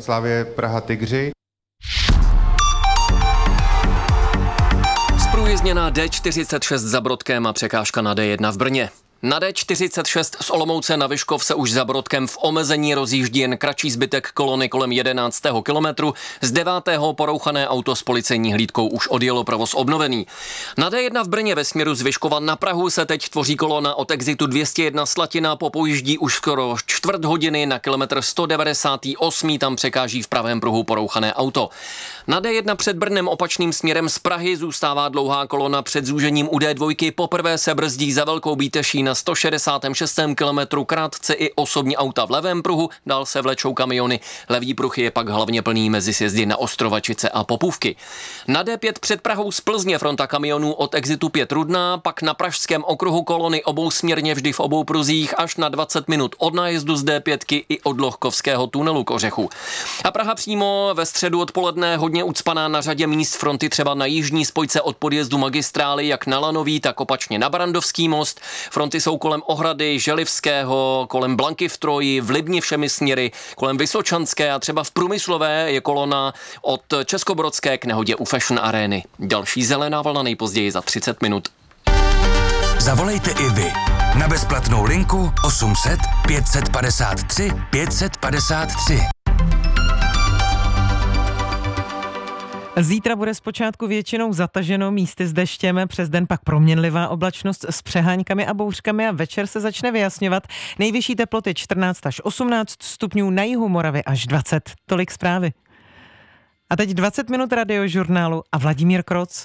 Slavie Praha Tygři. Zprůjezdněná D46 za Brodkem a překážka na D1 v Brně. Na D46 z Olomouce na Vyškov se už za Brodkem v omezení rozjíždí jen kratší zbytek kolony kolem 11. kilometru. Z 9. porouchané auto s policejní hlídkou už odjelo, provoz obnovený. Na D1 v Brně ve směru z Vyškova na Prahu se teď tvoří kolona od exitu 201 Slatina, popojíždí už skoro čtvrt hodiny, na kilometr 198. tam překáží v pravém pruhu porouchané auto. Na D1 před Brnem opačným směrem z Prahy zůstává dlouhá kolona před zúžením u D2, poprvé se brzdí za Velkou Bíteší na 166. kilometru, krátce i osobní auta v levém pruhu, dál se vlečou kamiony. Levý pruh je pak hlavně plný mezi sjezdy na Ostrovačice a Popůvky. Na D5 před Prahou z Plzně fronta kamionů od exitu 5 Rudná, pak na pražském okruhu kolony obousměrně vždy v obou pruzích až na 20 minut od nájezdu z D5 i od Lohkovského tunelu k Ořechu. A Praha přímo ve středu odpoledne hodně ucpaná na řadě míst fronty, třeba na jižní spojce od podjezdu magistrály, jak na Lanový, tak opačně na Barandovský most. Fronty jsou kolem Ohrady, Želivského, kolem Blanky v Troji, v Libni všemi směry, kolem Vysočanské a třeba v Průmyslové je kolona od Českobrodské k nehodě u Fashion Arény. Další zelená vlna nejpozději za 30 minut. Zavolejte i vy na bezplatnou linku 800 553 553. Zítra bude zpočátku většinou zataženo, místy s deštěm, přes den pak proměnlivá oblačnost s přeháňkami a bouřkami a večer se začne vyjasňovat. Nejvyšší teploty 14 až 18 stupňů, na jihu Moravy až 20. Tolik zprávy. A teď 20 minut radiožurnálu a Vladimír Kroc.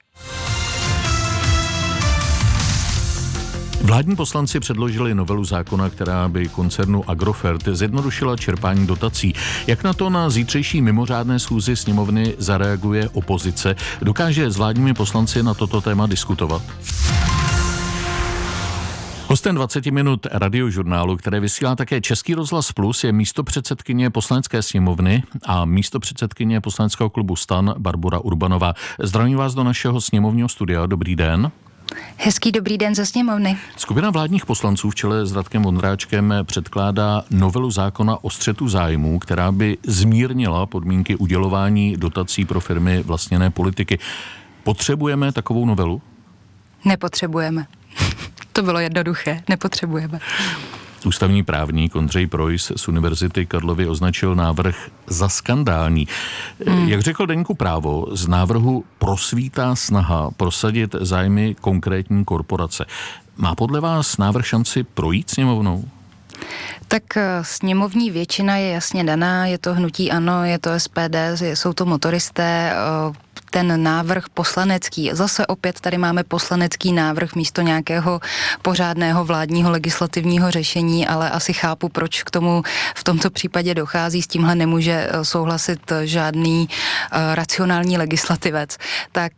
Vládní poslanci předložili novelu zákona, která by koncernu Agrofert zjednodušila čerpání dotací. Jak na to na zítřejší mimořádné schůzi sněmovny zareaguje opozice? Dokáže s vládními poslanci na toto téma diskutovat? Hostem 20 minut radiožurnálu, které vysílá také Český rozhlas Plus, je místopředsedkyně Poslanecké sněmovny a místopředsedkyně poslaneckého klubu STAN Barbora Urbanová. Zdravím vás do našeho sněmovního studia. Dobrý den. Hezký dobrý den ze sněmovny. Skupina vládních poslanců v čele s Radkem Vondráčkem předkládá novelu zákona o střetu zájmů, která by zmírnila podmínky udělování dotací pro firmy vlastněné politiky. Potřebujeme takovou novelu? Nepotřebujeme. To bylo jednoduché. Nepotřebujeme. Ústavní právník Ondřej Projs z Univerzity Karlovy označil návrh za skandální. Jak řekl deníku Právo, z návrhu prosvítá snaha prosadit zájmy konkrétní korporace. Má podle vás návrh šanci projít sněmovnou? Tak sněmovní většina je jasně daná, je to hnutí ANO, je to SPD, jsou to motoristé, ten návrh poslanecký. Zase opět tady máme poslanecký návrh místo nějakého pořádného vládního legislativního řešení, ale asi chápu, proč k tomu v tomto případě dochází. S tímhle nemůže souhlasit žádný racionální legislativec. Tak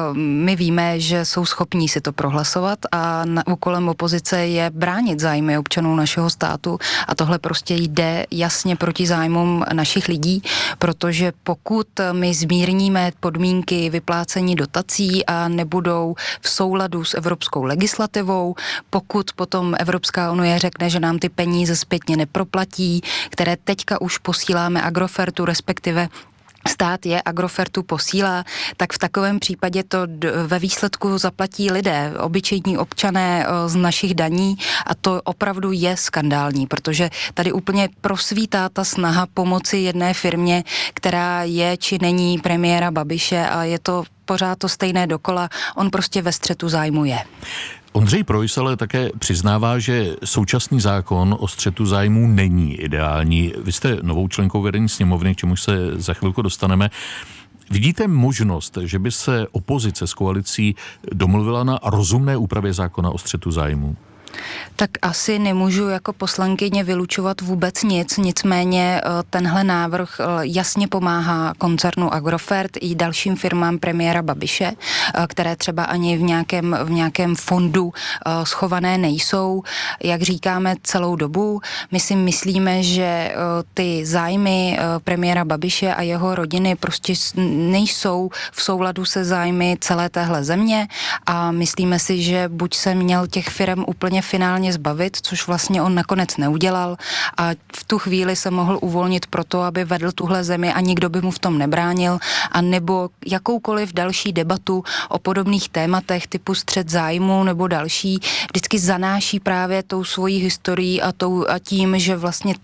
my víme, že jsou schopní si to prohlasovat a úkolem opozice je bránit zájmy občanů našeho státu a tohle prostě jde jasně proti zájmům našich lidí, protože pokud my zmírníme podmínky vyplácení dotací a nebudou v souladu s evropskou legislativou, pokud potom Evropská unie řekne, že nám ty peníze zpětně neproplatí, které teďka už posíláme Agrofertu, respektive stát je Agrofertu posílá, tak v takovém případě to ve výsledku zaplatí lidé, obyčejní občané z našich daní a to opravdu je skandální, protože tady úplně prosvítá ta snaha pomoci jedné firmě, která je či není premiéra Babiše a je to pořád to stejné dokola, on prostě ve střetu zájmu je. Ondřej Projs ale také přiznává, že současný zákon o střetu zájmů není ideální. Vy jste novou členkou vedení sněmovny, k čemuž se za chvilku dostaneme. Vidíte možnost, že by se opozice s koalicí domluvila na rozumné úpravě zákona o střetu zájmů? Tak asi nemůžu jako poslankyně vylučovat vůbec nic, nicméně tenhle návrh jasně pomáhá koncernu Agrofert i dalším firmám premiéra Babiše, které třeba ani v nějakém fondu schované nejsou. Jak říkáme celou dobu, my si myslíme, že ty zájmy premiéra Babiše a jeho rodiny prostě nejsou v souladu se zájmy celé téhle země a myslíme si, že buď se měl těch firm úplně mě finálně zbavit, což vlastně on nakonec neudělal a v tu chvíli se mohl uvolnit proto, aby vedl tuhle zemi a nikdo by mu v tom nebránil, a nebo jakoukoliv další debatu o podobných tématech typu střet zájmu nebo další, vždycky zanáší právě tou svojí historií a tím, že vlastně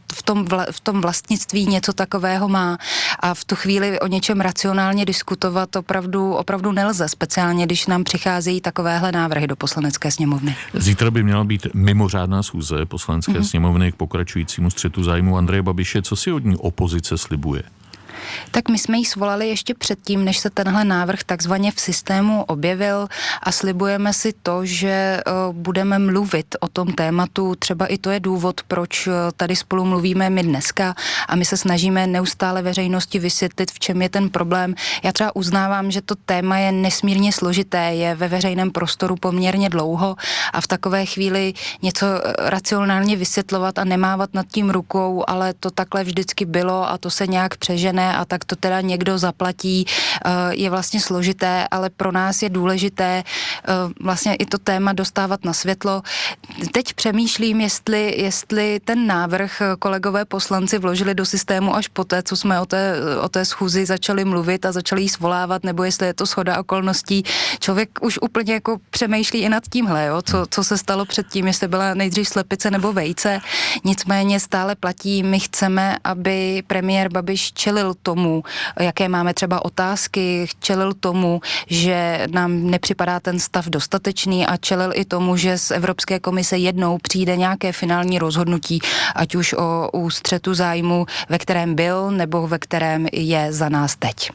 v tom vlastnictví něco takového má, a v tu chvíli o něčem racionálně diskutovat opravdu nelze, speciálně když nám přicházejí takovéhle návrhy do Poslanecké sněmovny. Zítra by měla být mimořádná schůze Poslanecké sněmovny k pokračujícímu střetu zájmu Andreje Babiše. Co si od ní opozice slibuje? Tak my jsme ji svolali ještě předtím, než se tenhle návrh takzvaně v systému objevil, a slibujeme si to, že budeme mluvit o tom tématu. Třeba i to je důvod, proč tady spolu mluvíme my dneska, a my se snažíme neustále veřejnosti vysvětlit, v čem je ten problém. Já třeba uznávám, že to téma je nesmírně složité, je ve veřejném prostoru poměrně dlouho, a v takové chvíli něco racionálně vysvětlovat a nemávat nad tím rukou, ale to takhle vždycky bylo a to se nějak přežene a tak to teda někdo zaplatí, je vlastně složité, ale pro nás je důležité vlastně i to téma dostávat na světlo. Teď přemýšlím, jestli ten návrh kolegové poslanci vložili do systému až poté, co jsme o té schůzi začali mluvit a začali ji svolávat, nebo jestli je to shoda okolností. Člověk už úplně jako přemýšlí i nad tímhle, jo? Co se stalo předtím, jestli byla nejdřív slepice nebo vejce. Nicméně stále platí, my chceme, aby premiér Babiš čelil tomu, jaké máme třeba otázky, čelil tomu, že nám nepřipadá ten stav dostatečný, a čelil i tomu, že z Evropské komise jednou přijde nějaké finální rozhodnutí, ať už o střetu zájmu, ve kterém byl, nebo ve kterém je za nás teď.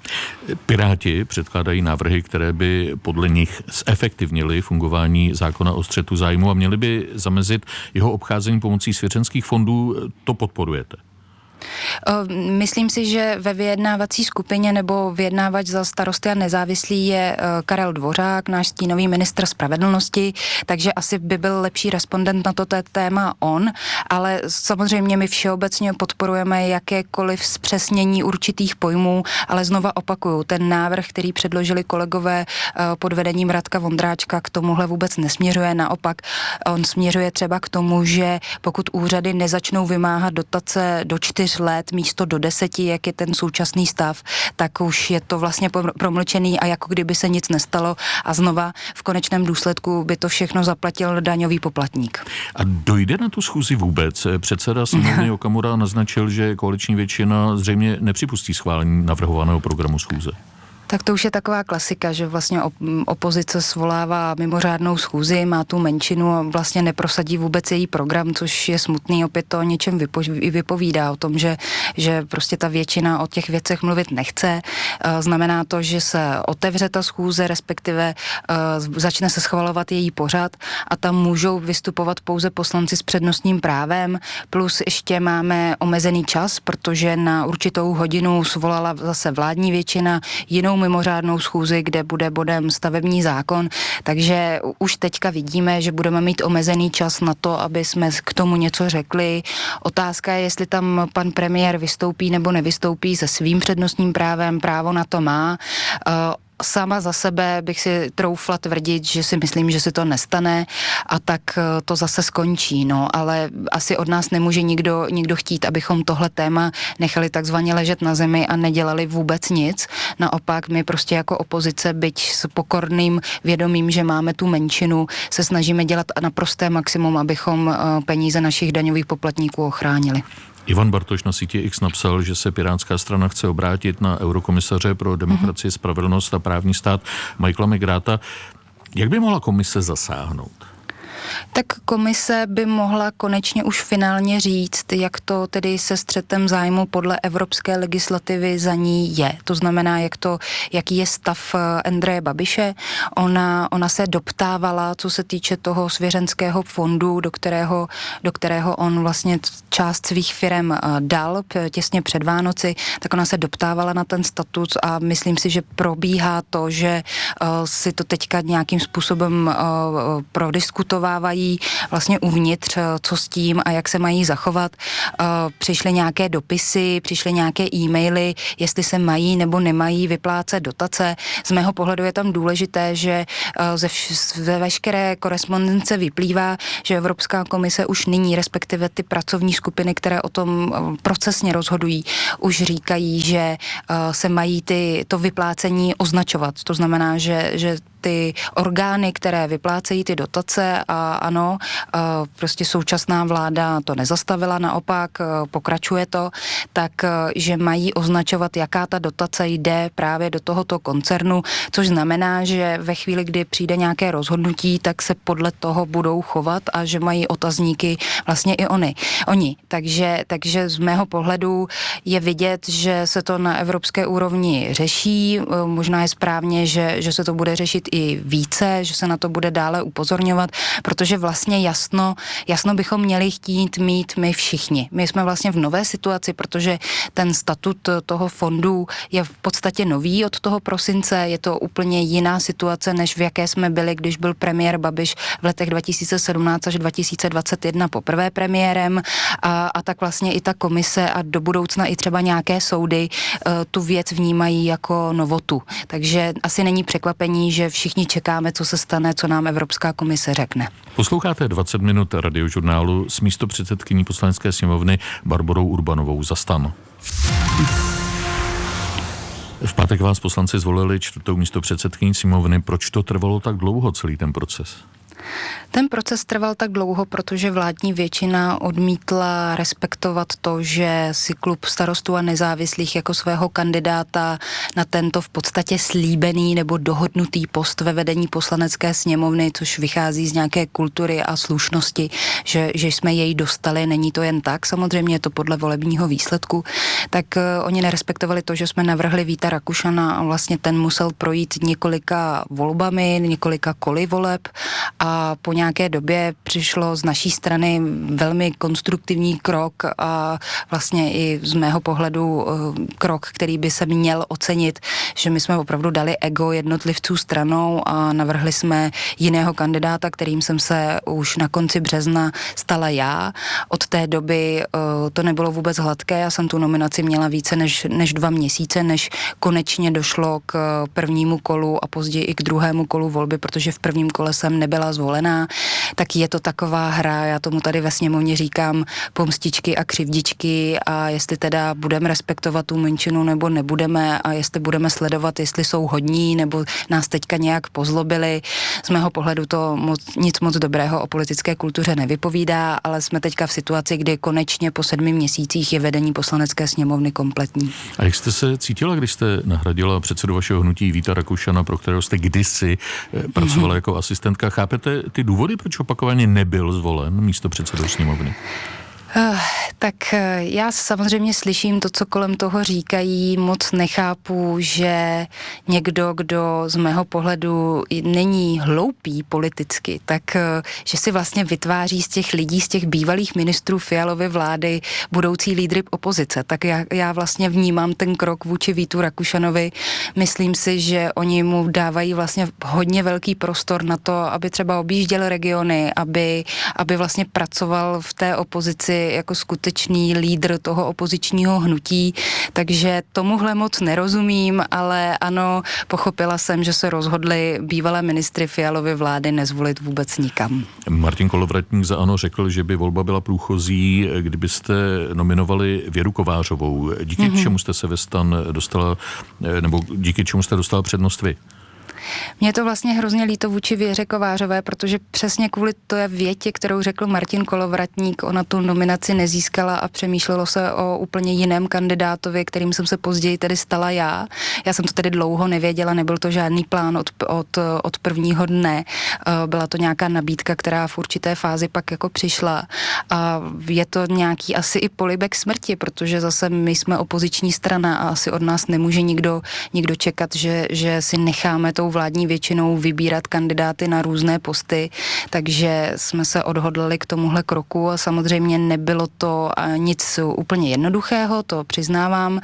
Piráti předkládají návrhy, které by podle nich zefektivnily fungování zákona o střetu zájmu a měly by zamezit jeho obcházení pomocí svěřenských fondů. To podporujete? Myslím si, že ve vyjednávací skupině nebo vyjednávač za Starosty a nezávislí je Karel Dvořák, náš stínový ministr spravedlnosti, takže asi by byl lepší respondent na toto téma on, ale samozřejmě my všeobecně podporujeme jakékoliv zpřesnění určitých pojmů, ale znova opakuju, ten návrh, který předložili kolegové pod vedením Radka Vondráčka, k tomuhle vůbec nesměřuje, naopak on směřuje třeba k tomu, že pokud úřady nezačnou vymáhat dotace do 4 let místo do 10, jak je ten současný stav, tak už je to vlastně promlčený a jako kdyby se nic nestalo, a znova v konečném důsledku by to všechno zaplatil daňový poplatník. A dojde na tu schůzi vůbec? Předseda sněmovny Okamura naznačil, že koaliční většina zřejmě nepřipustí schválení navrhovaného programu schůze. Tak to už je taková klasika, že vlastně opozice svolává mimořádnou schůzi, má tu menšinu a vlastně neprosadí vůbec její program, což je smutný, opět to o něčem vypovídá, o tom, že prostě ta většina o těch věcech mluvit nechce. Znamená to, že se otevře ta schůze, respektive začne se schvalovat její pořad a tam můžou vystupovat pouze poslanci s přednostním právem, plus ještě máme omezený čas, protože na určitou hodinu svolala zase vládní většina jinou mimořádnou schůzi, kde bude bodem stavební zákon, takže už teďka vidíme, že budeme mít omezený čas na to, aby jsme k tomu něco řekli. Otázka je, jestli tam pan premiér vystoupí nebo nevystoupí se svým přednostním právem, právo na to má. Sama za sebe bych si troufla tvrdit, že si myslím, že se to nestane a tak to zase skončí, no, ale asi od nás nemůže nikdo chtít, abychom tohle téma nechali takzvaně ležet na zemi a nedělali vůbec nic. Naopak my prostě jako opozice, byť s pokorným vědomím, že máme tu menšinu, se snažíme dělat naprosté maximum, abychom peníze našich daňových poplatníků ochránili. Ivan Bartoš na síti X napsal, že se Pirátská strana chce obrátit na eurokomisaře pro demokracii, spravedlnost a právní stát Michaela Megráta. Jak by mohla komise zasáhnout? Tak komise by mohla konečně už finálně říct, jak to tedy se střetem zájmu podle evropské legislativy za ní je. To znamená, jaký je stav Andreje Babiše. Ona se doptávala, co se týče toho svěřenského fondu, do kterého on vlastně část svých firem dal těsně před Vánoci, tak ona se doptávala na ten statut a myslím si, že probíhá to, že si to teďka nějakým způsobem prodiskutovává vyjednávají vlastně uvnitř, co s tím a jak se mají zachovat. Přišly nějaké dopisy, přišly nějaké e-maily, jestli se mají nebo nemají vyplácet dotace. Z mého pohledu je tam důležité, že ze veškeré korespondence vyplývá, že Evropská komise už nyní, respektive ty pracovní skupiny, které o tom procesně rozhodují, už říkají, že se mají to vyplácení označovat. To znamená, že ty orgány, které vyplácejí ty dotace a ano, prostě současná vláda to nezastavila, naopak pokračuje to, tak, že mají označovat, jaká ta dotace jde právě do tohoto koncernu, což znamená, že ve chvíli, kdy přijde nějaké rozhodnutí, tak se podle toho budou chovat a že mají otazníky vlastně i oni. Takže z mého pohledu je vidět, že se to na evropské úrovni řeší, možná je správně, že se to bude řešit i více, že se na to bude dále upozorňovat, protože vlastně jasno bychom měli chtít mít my všichni. My jsme vlastně v nové situaci, protože ten statut toho fondu je v podstatě nový od toho prosince, je to úplně jiná situace, než v jaké jsme byli, když byl premiér Babiš v letech 2017 až 2021 poprvé premiérem a tak vlastně i ta komise a do budoucna i třeba nějaké soudy tu věc vnímají jako novotu. Takže asi není překvapení, že všichni čekáme, co se stane, co nám Evropská komise řekne. Posloucháte 20 minut radiožurnálu s místopředsedkyní Poslanecké sněmovny Barborou Urbanovou za STAN. V pátek vás poslanci zvolili 4. místopředsedkyní sněmovny. Proč to trvalo tak dlouho, celý ten proces? Ten proces trval tak dlouho, protože vládní většina odmítla respektovat to, že si klub Starostů a nezávislých jako svého kandidáta na tento v podstatě slíbený nebo dohodnutý post ve vedení Poslanecké sněmovny, což vychází z nějaké kultury a slušnosti, že jsme jej dostali, není to jen tak, samozřejmě je to podle volebního výsledku, tak oni nerespektovali to, že jsme navrhli Víta Rakušana a vlastně ten musel projít několika volbami, několika koly voleb a po nějaké době přišlo z naší strany velmi konstruktivní krok a vlastně i z mého pohledu krok, který by se měl ocenit, že my jsme opravdu dali ego jednotlivců stranou a navrhli jsme jiného kandidáta, kterým jsem se už na konci března stala já. Od té doby to nebylo vůbec hladké, já jsem tu nominaci měla více než 2 měsíce, než konečně došlo k prvnímu kolu a později i k druhému kolu volby, protože v prvním kole jsem nebyla zvolená, tak je to taková hra, já tomu tady ve sněmovně říkám pomstičky a křivdičky a jestli teda budeme respektovat tu menšinu nebo nebudeme a jestli budeme sledovat, jestli jsou hodní nebo nás teďka nějak pozlobili. Z mého pohledu to nic moc dobrého o politické kultuře nevypovídá, ale jsme teďka v situaci, kdy konečně po 7 měsících je vedení Poslanecké sněmovny kompletní. A jak jste se cítila, když jste nahradila předsedu vašeho hnutí Víta Rakušana, pro kterého jste kdysi pracovala jako asistentka? Chápete ty důvody, proč opakovaně nebyl zvolen místopředsedou sněmovny? Tak já samozřejmě slyším to, co kolem toho říkají, moc nechápu, že někdo, kdo z mého pohledu není hloupý politicky, tak že si vlastně vytváří z těch lidí, z těch bývalých ministrů Fialovy vlády budoucí lídry opozice. Tak já vlastně vnímám ten krok vůči Vítu Rakušanovi. Myslím si, že oni mu dávají vlastně hodně velký prostor na to, aby třeba objížděl regiony, aby vlastně pracoval v té opozici jako skutečný lídr toho opozičního hnutí, takže tomuhle moc nerozumím, ale ano, pochopila jsem, že se rozhodli bývalé ministry Fialovy vlády nezvolit vůbec nikam. Martin Kolovratník za ANO řekl, že by volba byla průchozí, kdybyste nominovali Věru Kovářovou. Díky čemu jste se ve STAN dostala, nebo díky čemu jste dostala přednost vy? Mně je to vlastně hrozně líto vůči Věře Kovářové, protože přesně kvůli té větě, kterou řekl Martin Kolovratník, ona tu nominaci nezískala a přemýšlelo se o úplně jiném kandidátovi, kterým jsem se později tedy stala já. Já jsem to tedy dlouho nevěděla, nebyl to žádný plán od prvního dne. Byla to nějaká nabídka, která v určité fázi pak jako přišla a je to nějaký asi i polibek smrti, protože zase my jsme opoziční strana a asi od nás nemůže nikdo čekat, že si necháme tou vládní většinou vybírat kandidáty na různé posty, takže jsme se odhodlali k tomuhle kroku a samozřejmě nebylo to nic úplně jednoduchého, to přiznávám,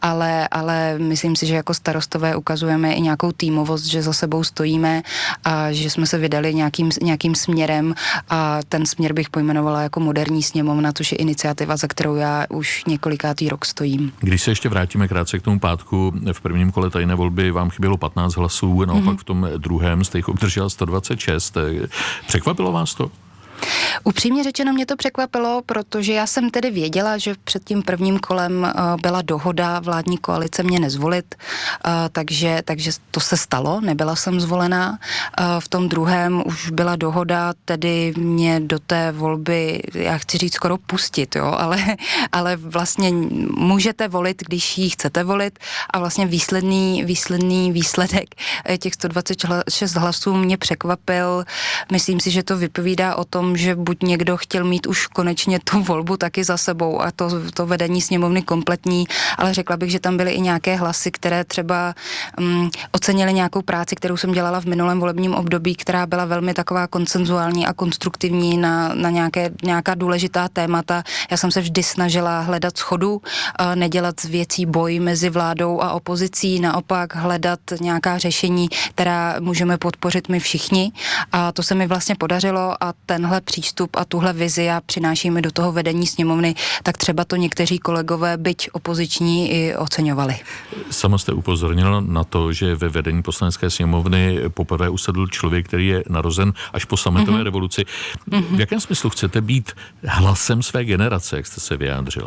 ale myslím si, že jako starostové ukazujeme i nějakou týmovost, že za sebou stojíme a že jsme se vydali nějakým směrem a ten směr bych pojmenovala jako moderní sněmovna, což je iniciativa, za kterou já už několikátý rok stojím. Když se ještě vrátíme krátce k tomu pátku, v prvním kole tajné volby vám chybělo 15 hlasů, naopak v tom druhém jste jich obdržela 126. Překvapilo vás to? Upřímně řečeno mě to překvapilo, protože já jsem tedy věděla, že před tím prvním kolem byla dohoda vládní koalice mě nezvolit, takže to se stalo, nebyla jsem zvolená. V tom druhém už byla dohoda, tedy mě do té volby, já chci říct skoro pustit, jo, ale vlastně můžete volit, když ji chcete volit a vlastně výsledný výsledek těch 126 hlasů mě překvapil. Myslím si, že to vypovídá o tom, že buď někdo chtěl mít už konečně tu volbu taky za sebou a to vedení sněmovny kompletní, ale řekla bych, že tam byly i nějaké hlasy, které třeba ocenily nějakou práci, kterou jsem dělala v minulém volebním období, která byla velmi taková konsenzuální a konstruktivní na nějaká důležitá témata. Já jsem se vždy snažila hledat shodu, nedělat z věcí boj mezi vládou a opozicí, naopak hledat nějaká řešení, která můžeme podpořit my všichni a to se mi vlastně podařilo a tenhle přístup a tuhle vizi já přinášíme do toho vedení sněmovny, tak třeba to někteří kolegové, byť opoziční, i oceňovali. Sama jste upozornila na to, že ve vedení poslanecké sněmovny poprvé usedl člověk, který je narozen až po sametové revoluci. V jakém smyslu chcete být hlasem své generace, jak jste se vyjádřila?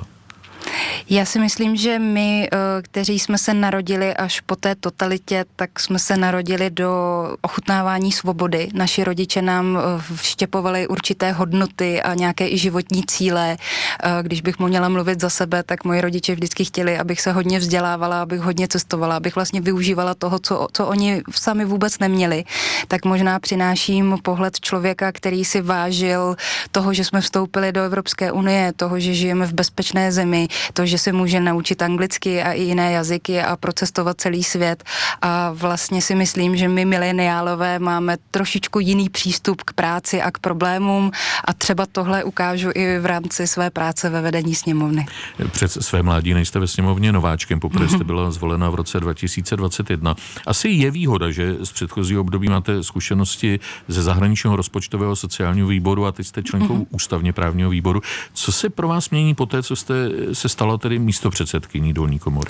Já si myslím, že my, kteří jsme se narodili až po té totalitě, tak jsme se narodili do ochutnávání svobody. Naši rodiče nám vštěpovali určité hodnoty a nějaké i životní cíle. Když bych měla mluvit za sebe, tak moji rodiče vždycky chtěli, abych se hodně vzdělávala, abych hodně cestovala, abych vlastně využívala toho, co oni sami vůbec neměli. Tak možná přináším pohled člověka, který si vážil toho, že jsme vstoupili do Evropské unie, toho, že žijeme v bezpečné zemi, to, že se může naučit anglicky a i jiné jazyky a procestovat celý svět. A vlastně si myslím, že my mileniálové máme trošičku jiný přístup k práci a k problémům a třeba tohle ukážu i v rámci své práce ve vedení sněmovny. Před své mládí nejste ve sněmovně nováčkem, poprvé jste byla zvolena v roce 2021. Asi je výhoda, že z předchozího období máte zkušenosti ze zahraničního rozpočtového sociálního výboru a teď jste členkou ústavně právního výboru. Co se pro vás mění po té, co jste se stala tedy místopředsedkyní dolní komory?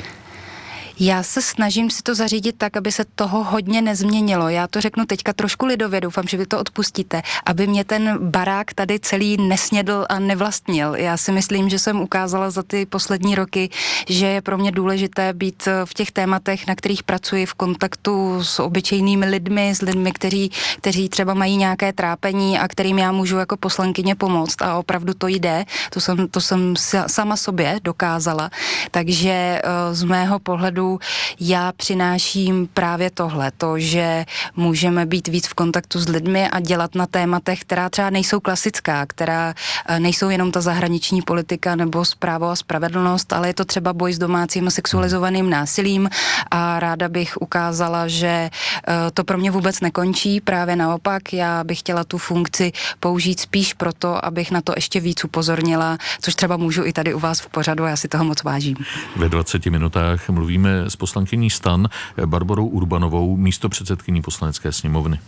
Já se snažím si to zařídit tak, aby se toho hodně nezměnilo. Já to řeknu teďka trošku lidově, doufám, že vy to odpustíte, aby mě ten barák tady celý nesnědl a nevlastnil. Já si myslím, že jsem ukázala za ty poslední roky, že je pro mě důležité být v těch tématech, na kterých pracuji, v kontaktu s obyčejnými lidmi, s lidmi, kteří třeba mají nějaké trápení a kterým já můžu jako poslankyně pomoct a opravdu to jde. To jsem sama sobě dokázala. Takže z mého pohledu já přináším právě tohle, to, že můžeme být víc v kontaktu s lidmi a dělat na tématech, která třeba nejsou klasická, která nejsou jenom ta zahraniční politika nebo právo a spravedlnost, ale je to třeba boj s domácím a sexualizovaným násilím a ráda bych ukázala, že to pro mě vůbec nekončí, právě naopak, já bych chtěla tu funkci použít spíš proto, abych na to ještě víc upozornila, což třeba můžu i tady u vás v pořadu a já si toho moc vážím. Ve 20 minutách mluvíme s poslankyní STAN Barborou Urbanovou, místopředsedkyní poslanecké sněmovny.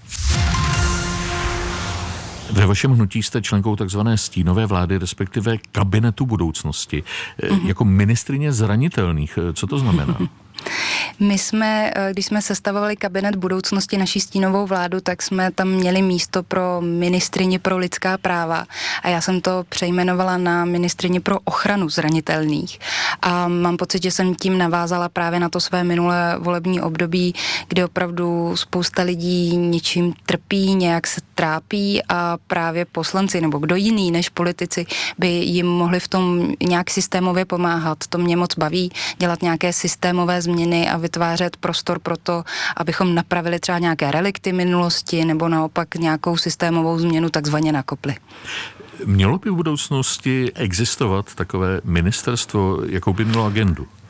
Ve vašem hnutí jste členkou takzvané stínové vlády, respektive kabinetu budoucnosti. Jako ministryně zranitelných, co to znamená? My jsme, když jsme sestavovali kabinet budoucnosti, naší stínovou vládu, tak jsme tam měli místo pro ministryni pro lidská práva a já jsem to přejmenovala na ministryni pro ochranu zranitelných. A mám pocit, že jsem tím navázala právě na to své minulé volební období, kde opravdu spousta lidí něčím trpí, nějak se trápí a právě poslanci nebo kdo jiný než politici by jim mohli v tom nějak systémově pomáhat. To mě moc baví, dělat nějaké systémové změny a vytvářet prostor pro to, abychom napravili třeba nějaké relikty minulosti nebo naopak nějakou systémovou změnu takzvaně nakopli. Mělo by v budoucnosti existovat takové ministerstvo, jakou by mělo agendu?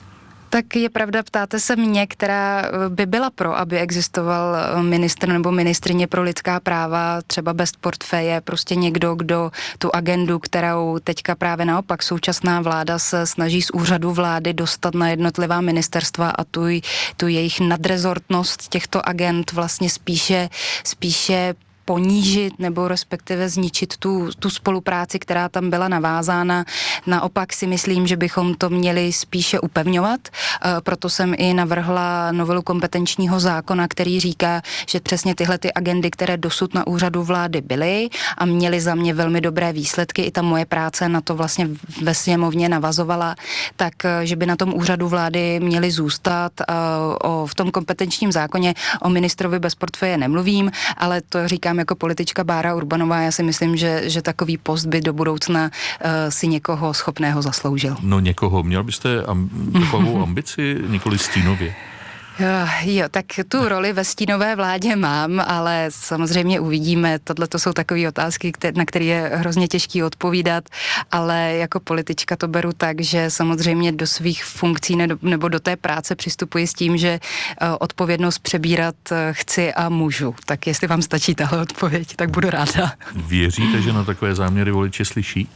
Tak je pravda, ptáte se mě, která by byla pro, aby existoval ministr nebo ministryně pro lidská práva, třeba bez portfeje, prostě někdo, kdo tu agendu, kterou teďka právě naopak současná vláda se snaží z úřadu vlády dostat na jednotlivá ministerstva a tu jejich nadrezortnost těchto agend vlastně spíše ponížit nebo respektive zničit tu spolupráci, která tam byla navázána. Naopak si myslím, že bychom to měli spíše upevňovat. Proto jsem i navrhla novelu kompetenčního zákona, který říká, že přesně tyhle ty agendy, které dosud na úřadu vlády byly a měly za mě velmi dobré výsledky, i ta moje práce na to vlastně ve sněmovně navazovala, tak že by na tom úřadu vlády měly zůstat. V tom kompetenčním zákoně o ministrovi bez portfeje nemluvím, ale to říkám jako politička Bára Urbanová. Já si myslím, že takový post by do budoucna si někoho schopného zasloužil. No někoho. Měl byste takovou ambici, nikoli stínově? Jo, tak tu roli ve stínové vládě mám, ale samozřejmě uvidíme. Tohle to jsou takové otázky, na které je hrozně těžký odpovídat, ale jako politička to beru tak, že samozřejmě do svých funkcí nebo do té práce přistupuji s tím, že odpovědnost přebírat chci a můžu. Tak jestli vám stačí tahle odpověď, tak budu ráda. Věříte, že na takové záměry voliči slyší?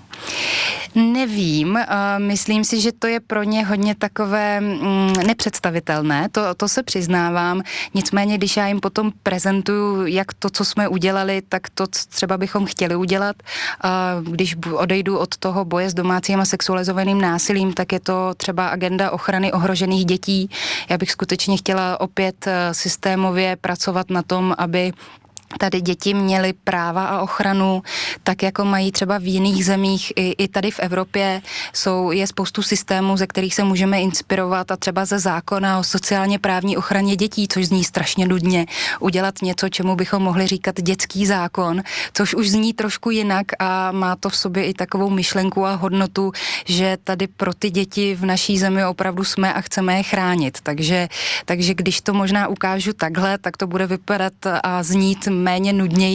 Nevím, myslím si, že to je pro ně hodně takové nepředstavitelné, to se přiznávám, nicméně, když já jim potom prezentuju, jak to, co jsme udělali, tak to třeba bychom chtěli udělat, když odejdu od toho boje s domácím a sexualizovaným násilím, tak je to třeba agenda ochrany ohrožených dětí. Já bych skutečně chtěla opět systémově pracovat na tom, aby tady děti měly práva a ochranu, tak jako mají třeba v jiných zemích, i tady v Evropě je spoustu systémů, ze kterých se můžeme inspirovat a třeba ze zákona o sociálně právní ochraně dětí, což zní strašně nudně, udělat něco, čemu bychom mohli říkat dětský zákon, což už zní trošku jinak a má to v sobě i takovou myšlenku a hodnotu, že tady pro ty děti v naší zemi opravdu jsme a chceme je chránit. Takže když to možná ukážu takhle, tak to bude vypadat a znít méně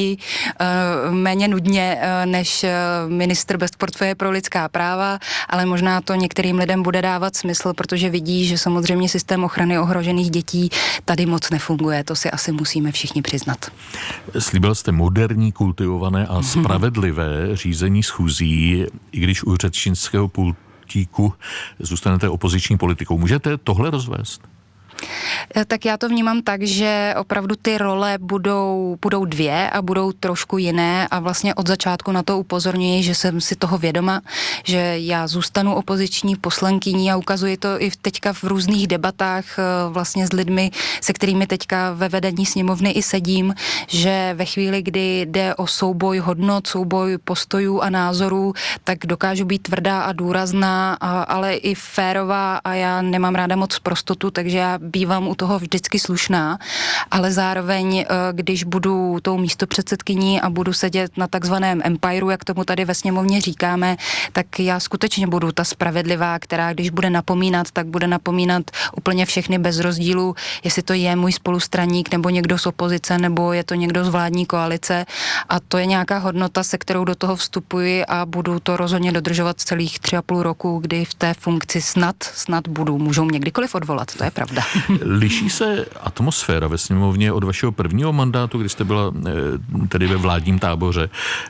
nudně než ministr bez portfeje pro lidská práva, ale možná to některým lidem bude dávat smysl, protože vidí, že samozřejmě systém ochrany ohrožených dětí tady moc nefunguje. To si asi musíme všichni přiznat. Slíbil jste moderní, kultivované a spravedlivé řízení schůzí, i když u řečnického pultíku zůstanete opoziční politikou. Můžete tohle rozvést? Tak já to vnímám tak, že opravdu ty role budou dvě a budou trošku jiné a vlastně od začátku na to upozorňuji, že jsem si toho vědoma, že já zůstanu opoziční poslankyní a ukazuji to i teďka v různých debatách vlastně s lidmi, se kterými teďka ve vedení sněmovny i sedím, že ve chvíli, kdy jde o souboj hodnot, souboj postojů a názorů, tak dokážu být tvrdá a důrazná, ale i férová a já nemám ráda moc prostotu, takže já bývám u toho vždycky slušná, ale zároveň, když budu tou místopředsedkyní a budu sedět na takzvaném empireu, jak tomu tady ve sněmovně říkáme, tak já skutečně budu ta spravedlivá, která když bude napomínat, tak bude napomínat úplně všechny bez rozdílu, jestli to je můj spolustraník nebo někdo z opozice, nebo je to někdo z vládní koalice a to je nějaká hodnota, se kterou do toho vstupuji a budu to rozhodně dodržovat celých 3,5 roku, kdy v té funkci snad můžou mě kdykoliv odvolat, to je pravda. Liší se atmosféra ve sněmovně od vašeho prvního mandátu, kdy jste byla tedy ve vládním táboře?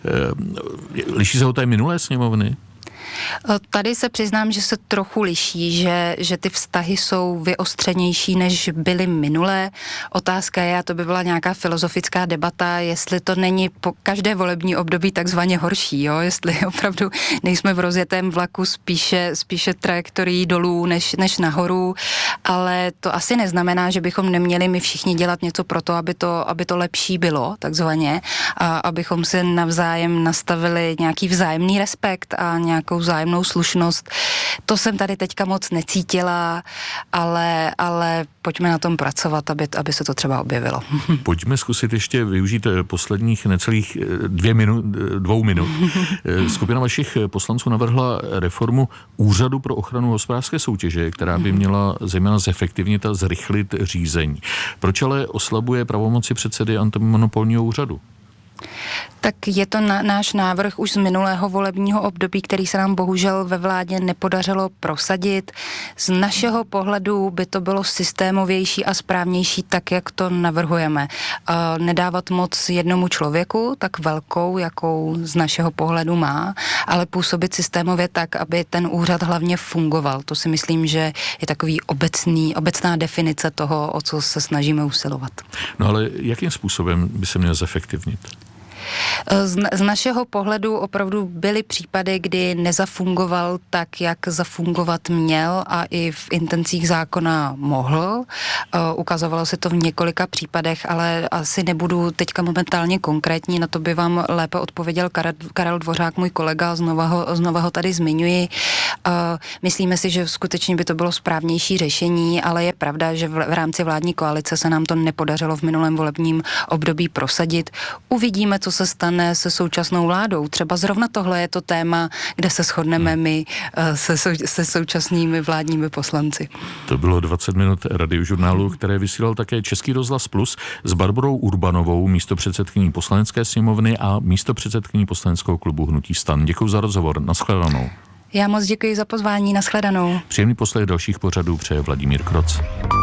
Liší se od té minulé sněmovny? Tady se přiznám, že se trochu liší, že ty vztahy jsou vyostřenější, než byly minulé. Otázka je, a to by byla nějaká filozofická debata, jestli to není po každé volební období takzvaně horší, jo? Jestli opravdu nejsme v rozjetém vlaku spíše trajektorií dolů než nahoru, ale to asi neznamená, že bychom neměli my všichni dělat něco pro to, aby to lepší bylo, takzvaně, a abychom si navzájem nastavili nějaký vzájemný respekt a nějakou vzájemnou slušnost. To jsem tady teďka moc necítila, ale pojďme na tom pracovat, aby se to třeba objevilo. Pojďme zkusit ještě využít posledních necelých 2 minut. Skupina vašich poslanců navrhla reformu Úřadu pro ochranu hospodářské soutěže, která by měla zejména zefektivnit a zrychlit řízení. Proč ale oslabuje pravomoci předsedy antimonopolního úřadu? Tak je to náš návrh už z minulého volebního období, který se nám bohužel ve vládě nepodařilo prosadit. Z našeho pohledu by to bylo systémovější a správnější tak, jak to navrhujeme. Nedávat moc jednomu člověku, tak velkou, jakou z našeho pohledu má, ale působit systémově tak, aby ten úřad hlavně fungoval. To si myslím, že je takový obecná definice toho, o co se snažíme usilovat. No ale jakým způsobem by se měl zefektivnit? Z našeho pohledu opravdu byly případy, kdy nezafungoval tak, jak zafungovat měl a i v intencích zákona mohl. Ukazovalo se to v několika případech, ale asi nebudu teďka momentálně konkrétní, na to by vám lépe odpověděl Karel Dvořák, můj kolega, znova ho tady zmiňuji. Myslíme si, že skutečně by to bylo správnější řešení, ale je pravda, že v rámci vládní koalice se nám to nepodařilo v minulém volebním období prosadit. Uvidíme, co se stane se současnou vládou. Třeba zrovna tohle je to téma, kde se shodneme my se současnými vládními poslanci. To bylo 20 minut Radiožurnálu, které vysílal také Český rozhlas Plus s Barborou Urbanovou, místopředsedkyní Poslanecké sněmovny a místopředsedkyní poslaneckého klubu Hnutí STAN. Děkuji za rozhovor. Nashledanou. Já moc děkuji za pozvání. Nashledanou. Příjemný poslech dalších pořadů přeje Vladimír Kroc.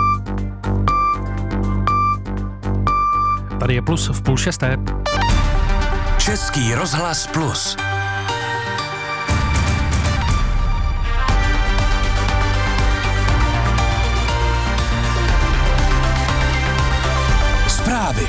Tady je Plus v 5:30. Český rozhlas Plus. Zprávy.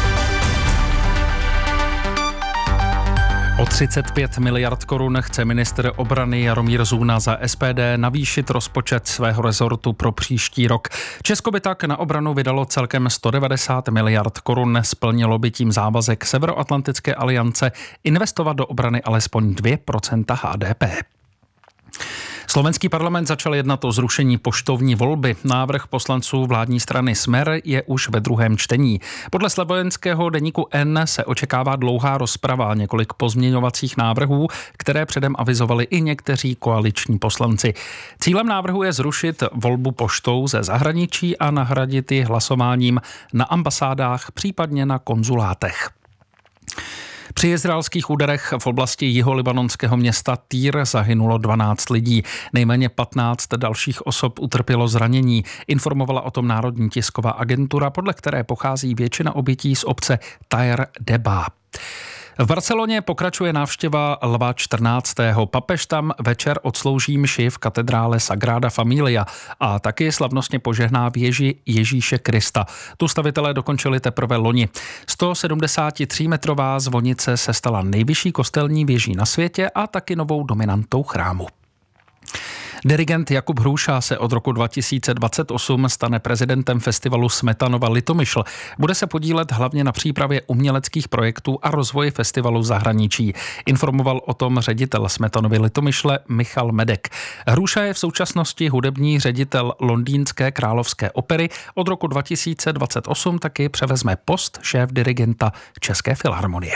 O 35 miliard korun chce ministr obrany Jaromír Zůna za SPD navýšit rozpočet svého rezortu pro příští rok. Česko by tak na obranu vydalo celkem 190 miliard korun. Splnilo by tím závazek Severoatlantické aliance investovat do obrany alespoň 2% HDP. Slovenský parlament začal jednat o zrušení poštovní volby. Návrh poslanců vládní strany Smer je už ve druhém čtení. Podle slovenského deníku N se očekává dlouhá rozprava a několik pozměňovacích návrhů, které předem avizovali i někteří koaliční poslanci. Cílem návrhu je zrušit volbu poštou ze zahraničí a nahradit ji hlasováním na ambasádách, případně na konzulátech. Při izraelských úderech v oblasti jiholibanonského města Týr zahynulo 12 lidí. Nejméně 15 dalších osob utrpělo zranění. Informovala o tom Národní tisková agentura, podle které pochází většina obětí z obce Tajer Deba. V Barceloně pokračuje návštěva Lva 14. Papež tam večer odslouží mši v katedrále Sagrada Familia a taky slavnostně požehná věži Ježíše Krista. Tu stavitelé dokončili teprve loni. 173-metrová zvonice se stala nejvyšší kostelní věží na světě a taky novou dominantou chrámu. Dirigent Jakub Hruša se od roku 2028 stane prezidentem festivalu Smetanova Litomyšl. Bude se podílet hlavně na přípravě uměleckých projektů a rozvoji festivalu v zahraničí. Informoval o tom ředitel Smetanovy Litomyšle Michal Medek. Hruša je v současnosti hudební ředitel Londýnské královské opery. Od roku 2028 taky převezme post šéf dirigenta České filharmonie.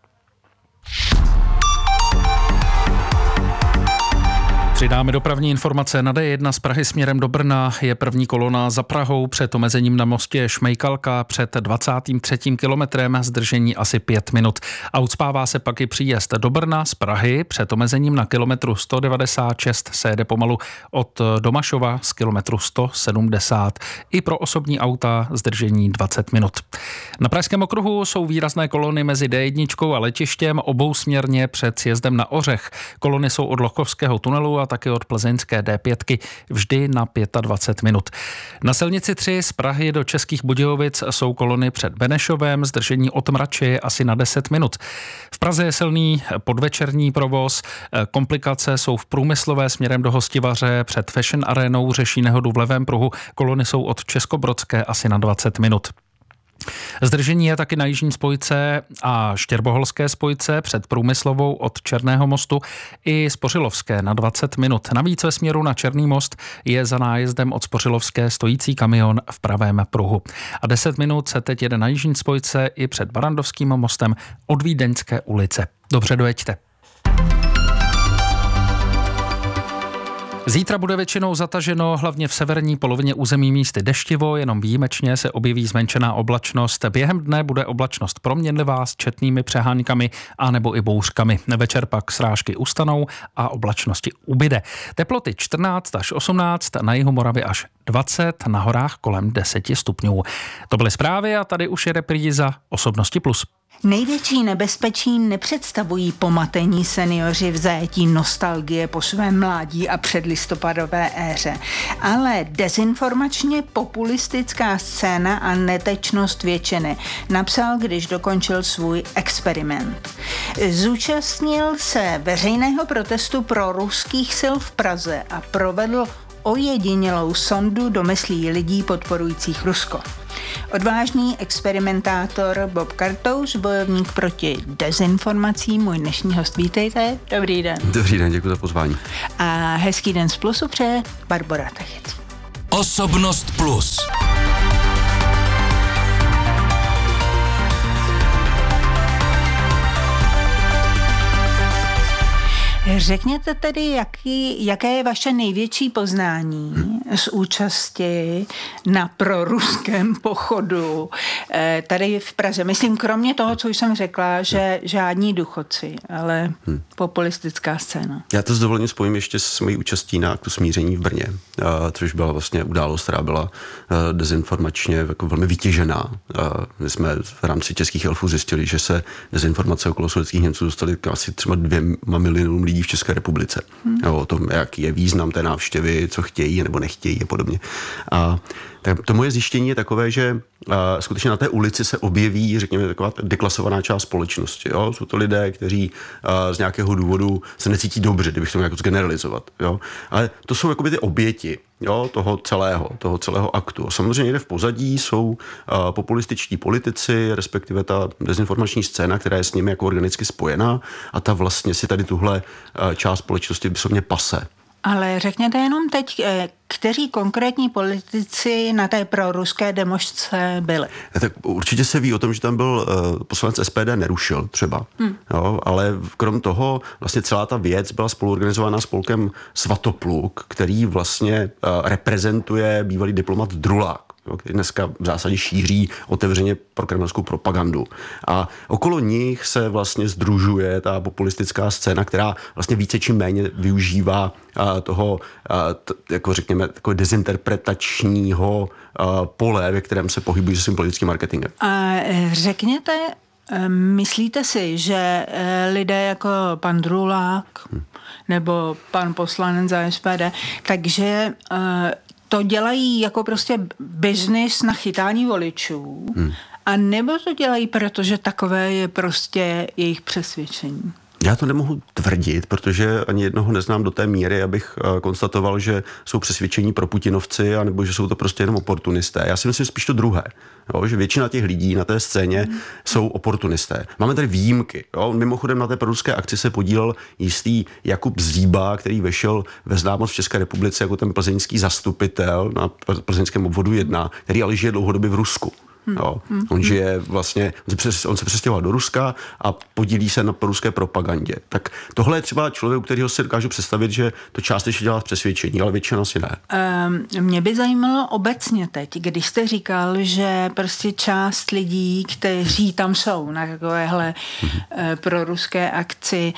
Přidáme dopravní informace. Na D1 z Prahy směrem do Brna je první kolona za Prahou před omezením na mostě Šmejkalka před 23. kilometrem, zdržení asi 5 minut. A ucpává se pak i příjezd do Brna z Prahy před omezením na kilometru 196 se jede pomalu od Domašova z kilometru 170. I pro osobní auta zdržení 20 minut. Na Pražském okruhu jsou výrazné kolony mezi D1 a letištěm obousměrně před sjezdem na Ořech. Kolony jsou od Lochovského tunelu a taky od plzeňské D5 vždy na 25 minut. Na silnici 3 z Prahy do Českých Budějovic jsou kolony před Benešovem, zdržení od Mrači asi na 10 minut. V Praze je silný podvečerní provoz, komplikace jsou v Průmyslové směrem do Hostivaře, před Fashion Arenou řeší nehodu v levém pruhu, kolony jsou od Českobrodské asi na 20 minut. Zdržení je taky na jižní spojce a Štěrboholské spojce před Průmyslovou od Černého mostu i Spořilovské na 20 minut. Navíc ve směru na Černý most je za nájezdem od Spořilovské stojící kamion v pravém pruhu. A 10 minut se teď jede na jižní spojce i před Barandovským mostem od Vídeňské ulice. Dobře, dojeďte. Zítra bude většinou zataženo, hlavně v severní polovině území místy deštivo, jenom výjimečně se objeví zmenšená oblačnost. Během dne bude oblačnost proměnlivá s četnými přehánkami a nebo i bouřkami. Večer pak srážky ustanou a oblačnosti ubyde. Teploty 14 až 18, na jihu Moravy až 20, na horách kolem 10 stupňů. To byly zprávy a tady už je repríza Osobnosti plus. Největší nebezpečí nepředstavují pomatení seniori v zajetí nostalgie po svém mládí a předlistopadové éře, ale dezinformačně populistická scéna a netečnost většiny, napsal, když dokončil svůj experiment. Zúčastnil se veřejného protestu pro ruských sil v Praze a provedl ojedinělou sondu do myslí lidí podporujících Rusko. Odvážný experimentátor Bob Kartous, bojovník proti dezinformacím, můj dnešní host. Vítejte. Dobrý den. Dobrý den, děkuji za pozvání. A hezký den z Plusu přeje Barbora Tachyt. Osobnost plus. Řekněte tedy, jaké je vaše největší poznání z účasti na proruském pochodu tady v Praze. Myslím, kromě toho, co jsem řekla, že žádní důchodci, ale populistická scéna. Já to s dovolením spojím ještě s mojí účastí na aktu smíření v Brně, což byla vlastně událost, která byla dezinformačně jako velmi vytěžená. My jsme v rámci Českých elfů zjistili, že se dezinformace okolo sudetských Němců dostaly k asi třeba 2 milionům lidí v České republice. O tom, jaký je význam té návštěvy, co chtějí nebo nechtějí a podobně. A tak to moje zjištění je takové, že skutečně na té ulici se objeví, řekněme, taková deklasovaná část společnosti. Jo? Jsou to lidé, kteří z nějakého důvodu se necítí dobře, kdybych to měl jako zgeneralizovat. Jo? Ale to jsou jakoby ty oběti, jo? toho celého aktu. A samozřejmě někde v pozadí jsou populističtí politici, respektive ta dezinformační scéna, která je s nimi jako organicky spojená, a ta vlastně si tady tuhle část společnosti vyslovně pase. Ale řekněte jenom teď, kteří konkrétní politici na té proruské demošce byli? Tak určitě se ví o tom, že tam byl poslanec SPD Nerušil třeba. Jo, ale krom toho vlastně celá ta věc byla spoluorganizována spolkem Svatopluk, který vlastně reprezentuje bývalý diplomat Drulák, který dneska v zásadě šíří otevřeně prokremelskou propagandu. A okolo nich se vlastně sdružuje ta populistická scéna, která vlastně více či méně využívá toho, jako řekněme, takové dezinterpretačního pole, ve kterém se pohybují se svým politickým marketingem. A řekněte, myslíte si, že lidé jako pan Drulák nebo pan poslanec za SPD, takže to dělají jako prostě biznis na chytání voličů, a nebo to dělají, protože takové je prostě jejich přesvědčení? Já to nemohu tvrdit, protože ani jednoho neznám do té míry, abych konstatoval, že jsou přesvědčení pro Putinovci, anebo že jsou to prostě jenom oportunisté. Já si myslím spíš to druhé, jo, že většina těch lidí na té scéně jsou oportunisté. Máme tady výjimky. Jo. Mimochodem na té proruské akci se podílel jistý Jakub Zíba, který vešel ve známost v České republice jako ten plzeňský zastupitel na plzeňském obvodu 1, který ale žije dlouhodobě v Rusku. Jo. On žije vlastně, on se přestěhoval do Ruska a podílí se na ruské propagandě. Tak tohle je třeba člověk, u kterého si dokážu představit, že to částečně dělá z přesvědčení, ale většina si ne. Mě by zajímalo obecně teď, když jste říkal, že prostě část lidí, kteří tam jsou na takovéhle proruské akci,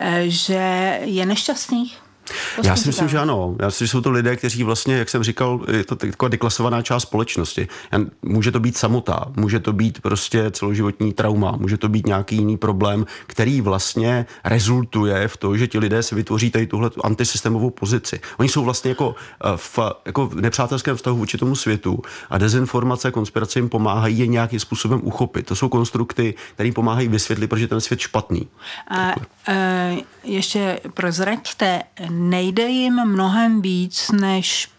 že je nešťastných. Já si myslím, že ano. Já si myslím, že jsou to lidé, kteří vlastně, jak jsem říkal, je to taková deklasovaná část společnosti. Může to být samota, může to být prostě celoživotní trauma, může to být nějaký jiný problém, který vlastně rezultuje v tom, že ti lidé si vytvoří tady tuhle antisystémovou pozici. Oni jsou vlastně jako v nepřátelském vztahu vůči tomu světu a dezinformace, konspirace jim pomáhají je nějakým způsobem uchopit. To jsou konstrukty, které jim pomáhají vysvětlit, proč je ten svět špatný. A ještě prozraďte, nejde jim mnohem víc než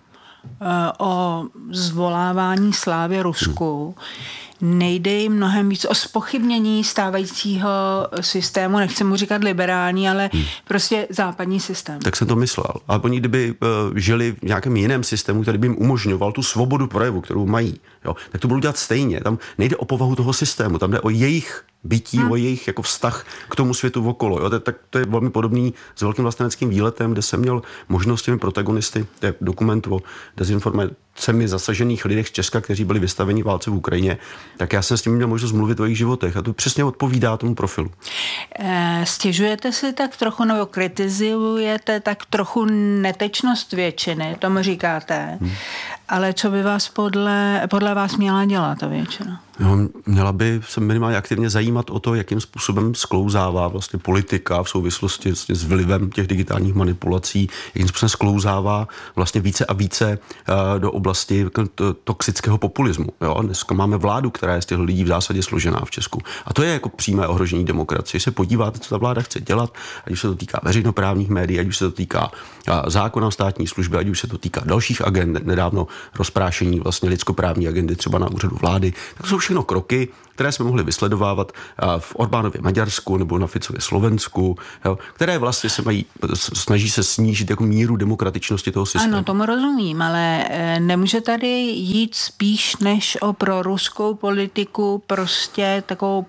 o zvolávání slávy Rusku. Nejde jim mnohem víc o zpochybnění stávajícího systému, nechci mu říkat liberální, ale prostě západní systém. Tak jsem to myslel. Ale oni kdyby žili v nějakém jiném systému, který by jim umožňoval tu svobodu projevu, kterou mají, jo, tak to budou dělat stejně. Tam nejde o povahu toho systému, tam jde o jejich bytí, o jejich jako vztah k tomu světu okolo. Jo? To je velmi podobný s velkým vlasteneckým výletem, kde jsem měl možnost těmi protagonisty, to je dokument o dezinformacemi zasažených lidech z Česka, kteří byli vystaveni válce v Ukrajině, tak já jsem s tím měl možnost mluvit o jejich životech a to přesně odpovídá tomu profilu. Stěžujete si tak trochu, nebo kritizujete tak trochu netečnost většiny, tomu říkáte, ale co by vás podle vás měla dělat ta většina? No, měla by se minimálně aktivně zajímat o to, jakým způsobem sklouzává vlastně politika v souvislosti vlastně s vlivem těch digitálních manipulací, jakým způsobem sklouzává vlastně více a více do oblasti toxického populismu. Jo? Dneska máme vládu, která je z těch lidí v zásadě složená v Česku. A to je jako přímé ohrožení demokracie. Když se podíváte, co ta vláda chce dělat, ať už se to týká veřejnoprávních médií, ať už se to týká zákona o státní službě, ať už se to týká dalších agend, nedávno rozprášení vlastně lidskoprávní agendy třeba na úřadu vlády, tak jsou všechno kroky, které jsme mohli vysledovávat v Orbánově Maďarsku nebo na Ficově Slovensku, jo, které vlastně snaží se snížit jako míru demokratičnosti toho systému. Ano, tomu rozumím, ale nemůže tady jít spíš než o proruskou politiku, prostě takovou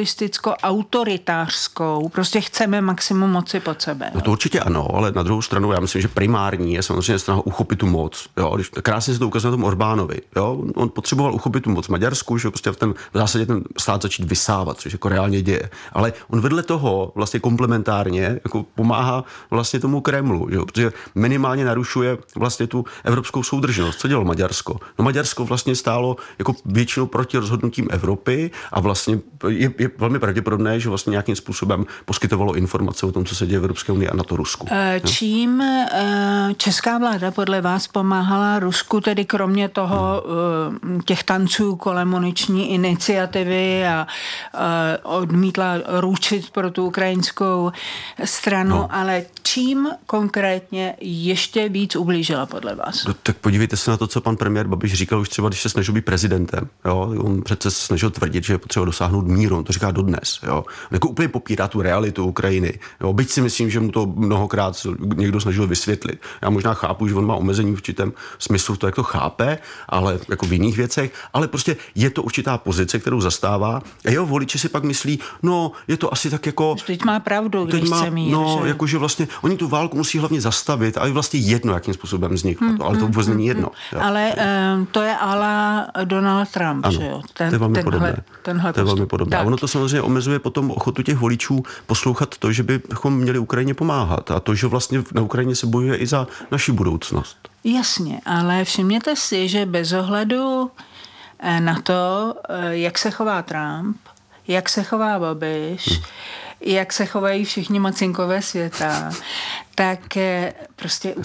populisticko-autoritářskou. Prostě chceme maximum moci pod sebe. No to určitě ano, ale na druhou stranu já myslím, že primární je samozřejmě snaha uchopit tu moc. Jo, když krásně se to ukazuje na tom Orbánovi. Jo, on potřeboval uchopit tu moc v Maďarsku, že prostě v zásadě ten stát začít vysávat, což jako reálně děje. Ale on vedle toho vlastně komplementárně jako pomáhá vlastně tomu Kremlu, jo? Protože minimálně narušuje vlastně tu evropskou soudržnost. Co dělalo Maďarsko? No Maďarsko vlastně stálo jako většinou proti rozhodnutím Evropy a vlastně je velmi pravděpodobné, že vlastně nějakým způsobem poskytovalo informace o tom, co se děje v Evropské unii a na to Rusku. Čím česká vláda podle vás pomáhala Rusku, tedy kromě toho těch tanců kolem muniční iniciativy a odmítla ručit pro tu ukrajinskou stranu, ale čím konkrétně ještě víc ublížila podle vás? No, tak podívejte se na to, co pan premiér Babiš říkal už třeba, když se snažil být prezidentem. Jo? On přece se snažil tvrdit, že je potřeba dosáhnout míru, on to říká dodnes. Jo? On jako úplně popírá tu realitu Ukrajiny. Jo? Byť si myslím, že mu to mnohokrát někdo snažil vysvětlit. Já možná chápu, že on má omezení v určitém smyslu, to jak to chápe, ale jako v jiných věcech, ale prostě je to určitá pozice, kterou zastává. A jeho voliči si pak myslí, no, je to asi tak jako... Teď má pravdu, když chce mír. No, jakože vlastně, oni tu válku musí hlavně zastavit a je vlastně jedno, jakým způsobem vzniklo to, ale to vůbec není jedno. Ale to je ala Donald Trump, ano, že jo? To je velmi podobné. To je velmi podobné. A ono to samozřejmě omezuje potom ochotu těch voličů poslouchat to, že bychom měli Ukrajině pomáhat a to, že vlastně na Ukrajině se bojuje i za naši budoucnost. Jasně, ale všimněte si, že bez ohledu na to, jak se chová Trump, jak se chová Babiš, jak se chovají všichni mocinkové světa, tak prostě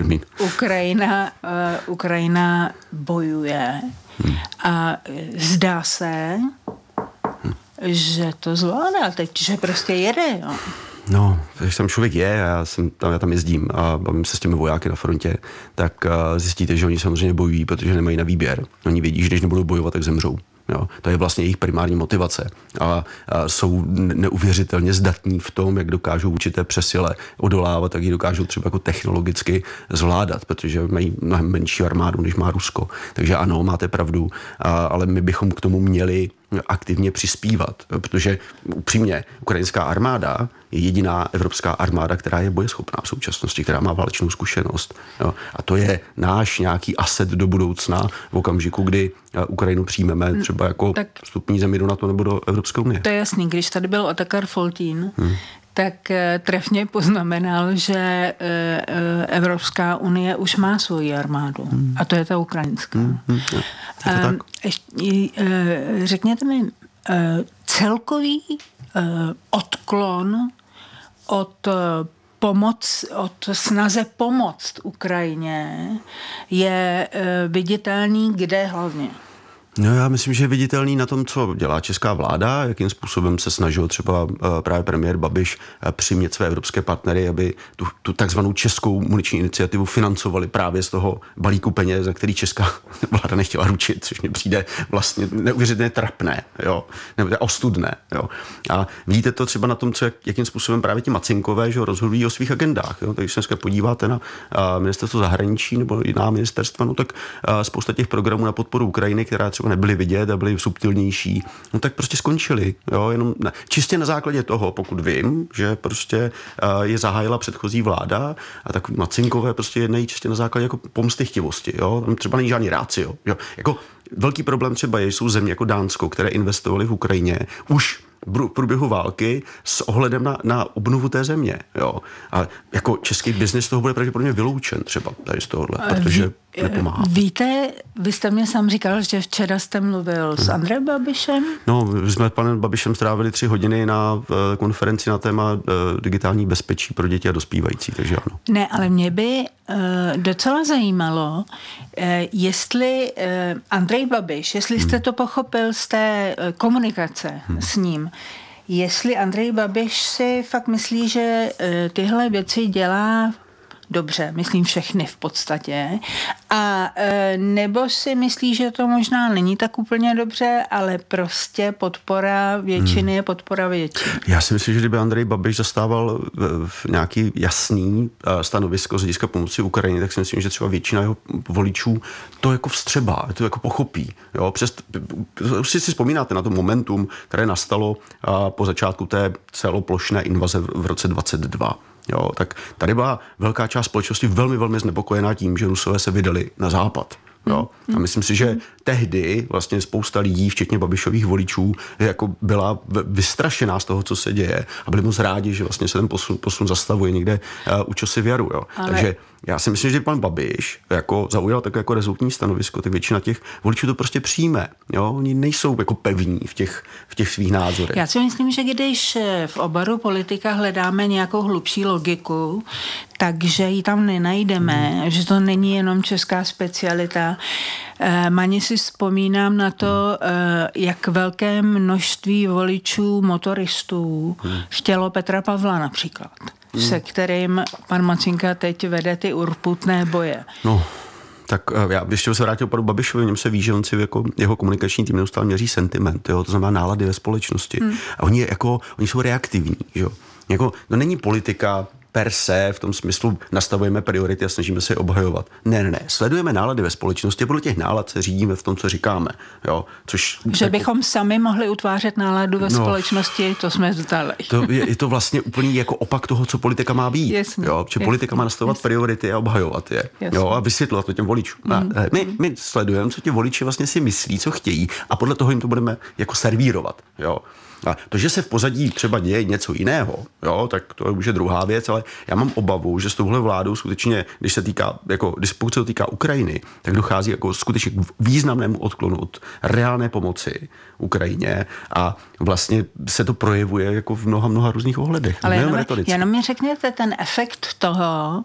Ukrajina bojuje a zdá se, že to zvládá teď, že prostě jede, jo. No, když tam člověk je, já tam jezdím a bavím se s těmi vojáky na frontě, tak zjistíte, že oni samozřejmě bojují, protože nemají na výběr. Oni vědí, že když nebudou bojovat, tak zemřou. Jo, to je vlastně jejich primární motivace. A jsou neuvěřitelně zdatní v tom, jak dokážou určité přesile odolávat, tak ji dokážou třeba jako technologicky zvládat, protože mají mnohem menší armádu, než má Rusko. Takže ano, máte pravdu, ale my bychom k tomu měli aktivně přispívat, protože upřímně ukrajinská armáda je jediná evropská armáda, která je bojeschopná v současnosti, která má válečnou zkušenost. Jo. A to je náš nějaký aset do budoucna v okamžiku, kdy Ukrajinu přijmeme třeba jako vstupní zemi do NATO nebo do Evropské unie. To je jasný, když tady byl Otakar Foltín, tak trefně poznamenal, že Evropská unie už má svoji armádu. A to je ta ukrajinská. Řekněte mi, celkový odklon od snaze pomoct Ukrajině je viditelný kde hlavně? No já myslím, že je viditelný na tom, co dělá česká vláda, jakým způsobem se snažil třeba právě premiér Babiš přimět své evropské partnery, aby tu takzvanou českou muniční iniciativu financovali právě z toho balíku peněz, za který česká vláda nechtěla ručit, což mi přijde vlastně neuvěřitelně trapné, jo, nebo ostudné, jo. A vidíte to třeba na tom, jakým způsobem právě ti macinkové, že rozhodují o svých agendách, jo. Tak když se dneska podíváte na ministerstvo zahraničí nebo jiná ministerstva, no tak spousta těch programů na podporu Ukrajiny, která třeba třeba nebyli vidět a byli subtilnější, no tak prostě skončili. Jo? Jenom čistě na základě toho, pokud vím, že prostě je zahájila předchozí vláda a tak Macinkové prostě jednají čistě na základě jako pomstychtivosti. Jo? Tam třeba není žádný rácio. Jo? Jako velký problém třeba jsou země jako Dánsko, které investovaly v Ukrajině už v průběhu války s ohledem na obnovu té země. Jo. A jako český biznis toho bude pravděpodobně vyloučen třeba tady z tohohle, protože nepomáhá. Víte, vy jste mě sám říkal, že včera jste mluvil s Andrejem Babišem? No, my jsme s panem Babišem strávili 3 hodiny na konferenci na téma digitální bezpečí pro děti a dospívající, takže ano. Ne, ale mě by docela zajímalo, jestli Andrej Babiš, jestli jste to pochopil z té komunikace s ním, jestli Andrej Babiš si fakt myslí, že tyhle věci dělá dobře, myslím všechny v podstatě, a nebo si myslí, že to možná není tak úplně dobře, ale prostě podpora většiny je podpora většiny. Já si myslím, že kdyby Andrej Babiš zastával nějaký jasný stanovisko z hlediska pomoci Ukrajině, tak si myslím, že třeba většina jeho voličů to jako vstřebá, to jako pochopí. Jo? Už si vzpomínáte na to momentum, které nastalo po začátku té celoplošné invaze v roce 2022. Jo, tak tady byla velká část společnosti velmi, velmi znepokojená tím, že Rusové se vydali na západ. Jo. A myslím si, že tehdy vlastně spousta lidí, včetně Babišových voličů, jako byla vystrašená z toho, co se děje, a byli moc rádi, že vlastně se ten posun zastavuje někde u čosi Jaru. Jo. Ale... Takže já si myslím, že pan Babiš jako zaujal takové jako rezolutní stanovisko, tak většina těch voličů to prostě přijme. Jo. Oni nejsou jako pevní v těch svých názorech. Já si myslím, že když v oboru politika hledáme nějakou hlubší logiku, takže ji tam nenajdeme, že to není jenom česká specialita. Maně si vzpomínám na to, jak velké množství voličů motoristů chtělo Petra Pavla například, se kterým pan Macinka teď vede ty urputné boje. No. Tak já ještě se vrátil panu Babišovi, v něm se ví, že on si jako jeho komunikační tým neustále měří sentiment, jo? To znamená nálady ve společnosti. A oni jsou reaktivní. Jo? Jako, no není politika per se, v tom smyslu nastavujeme priority a snažíme se je obhajovat. Ne. Sledujeme nálady ve společnosti, podle těch nálad se řídíme v tom, co říkáme. Jo? Že bychom sami mohli utvářet náladu ve společnosti, to jsme vzdali. Je to vlastně úplný jako opak toho, co politika má být. Jo? Že politika má nastavovat priority a obhajovat je. Jo? A vysvětlovat to těm voličům. My sledujeme, co ti voliči vlastně si myslí, co chtějí, a podle toho jim to budeme jako servírovat. Jo? A to, že se v pozadí třeba děje něco jiného, jo, tak to je už druhá věc, ale já mám obavu, že s touhle vládou skutečně, pokud se to týká Ukrajiny, tak dochází jako skutečně k významnému odklonu od reálné pomoci Ukrajině a vlastně se to projevuje jako v mnoha různých ohledech. Ale jenom mi řekněte ten efekt toho,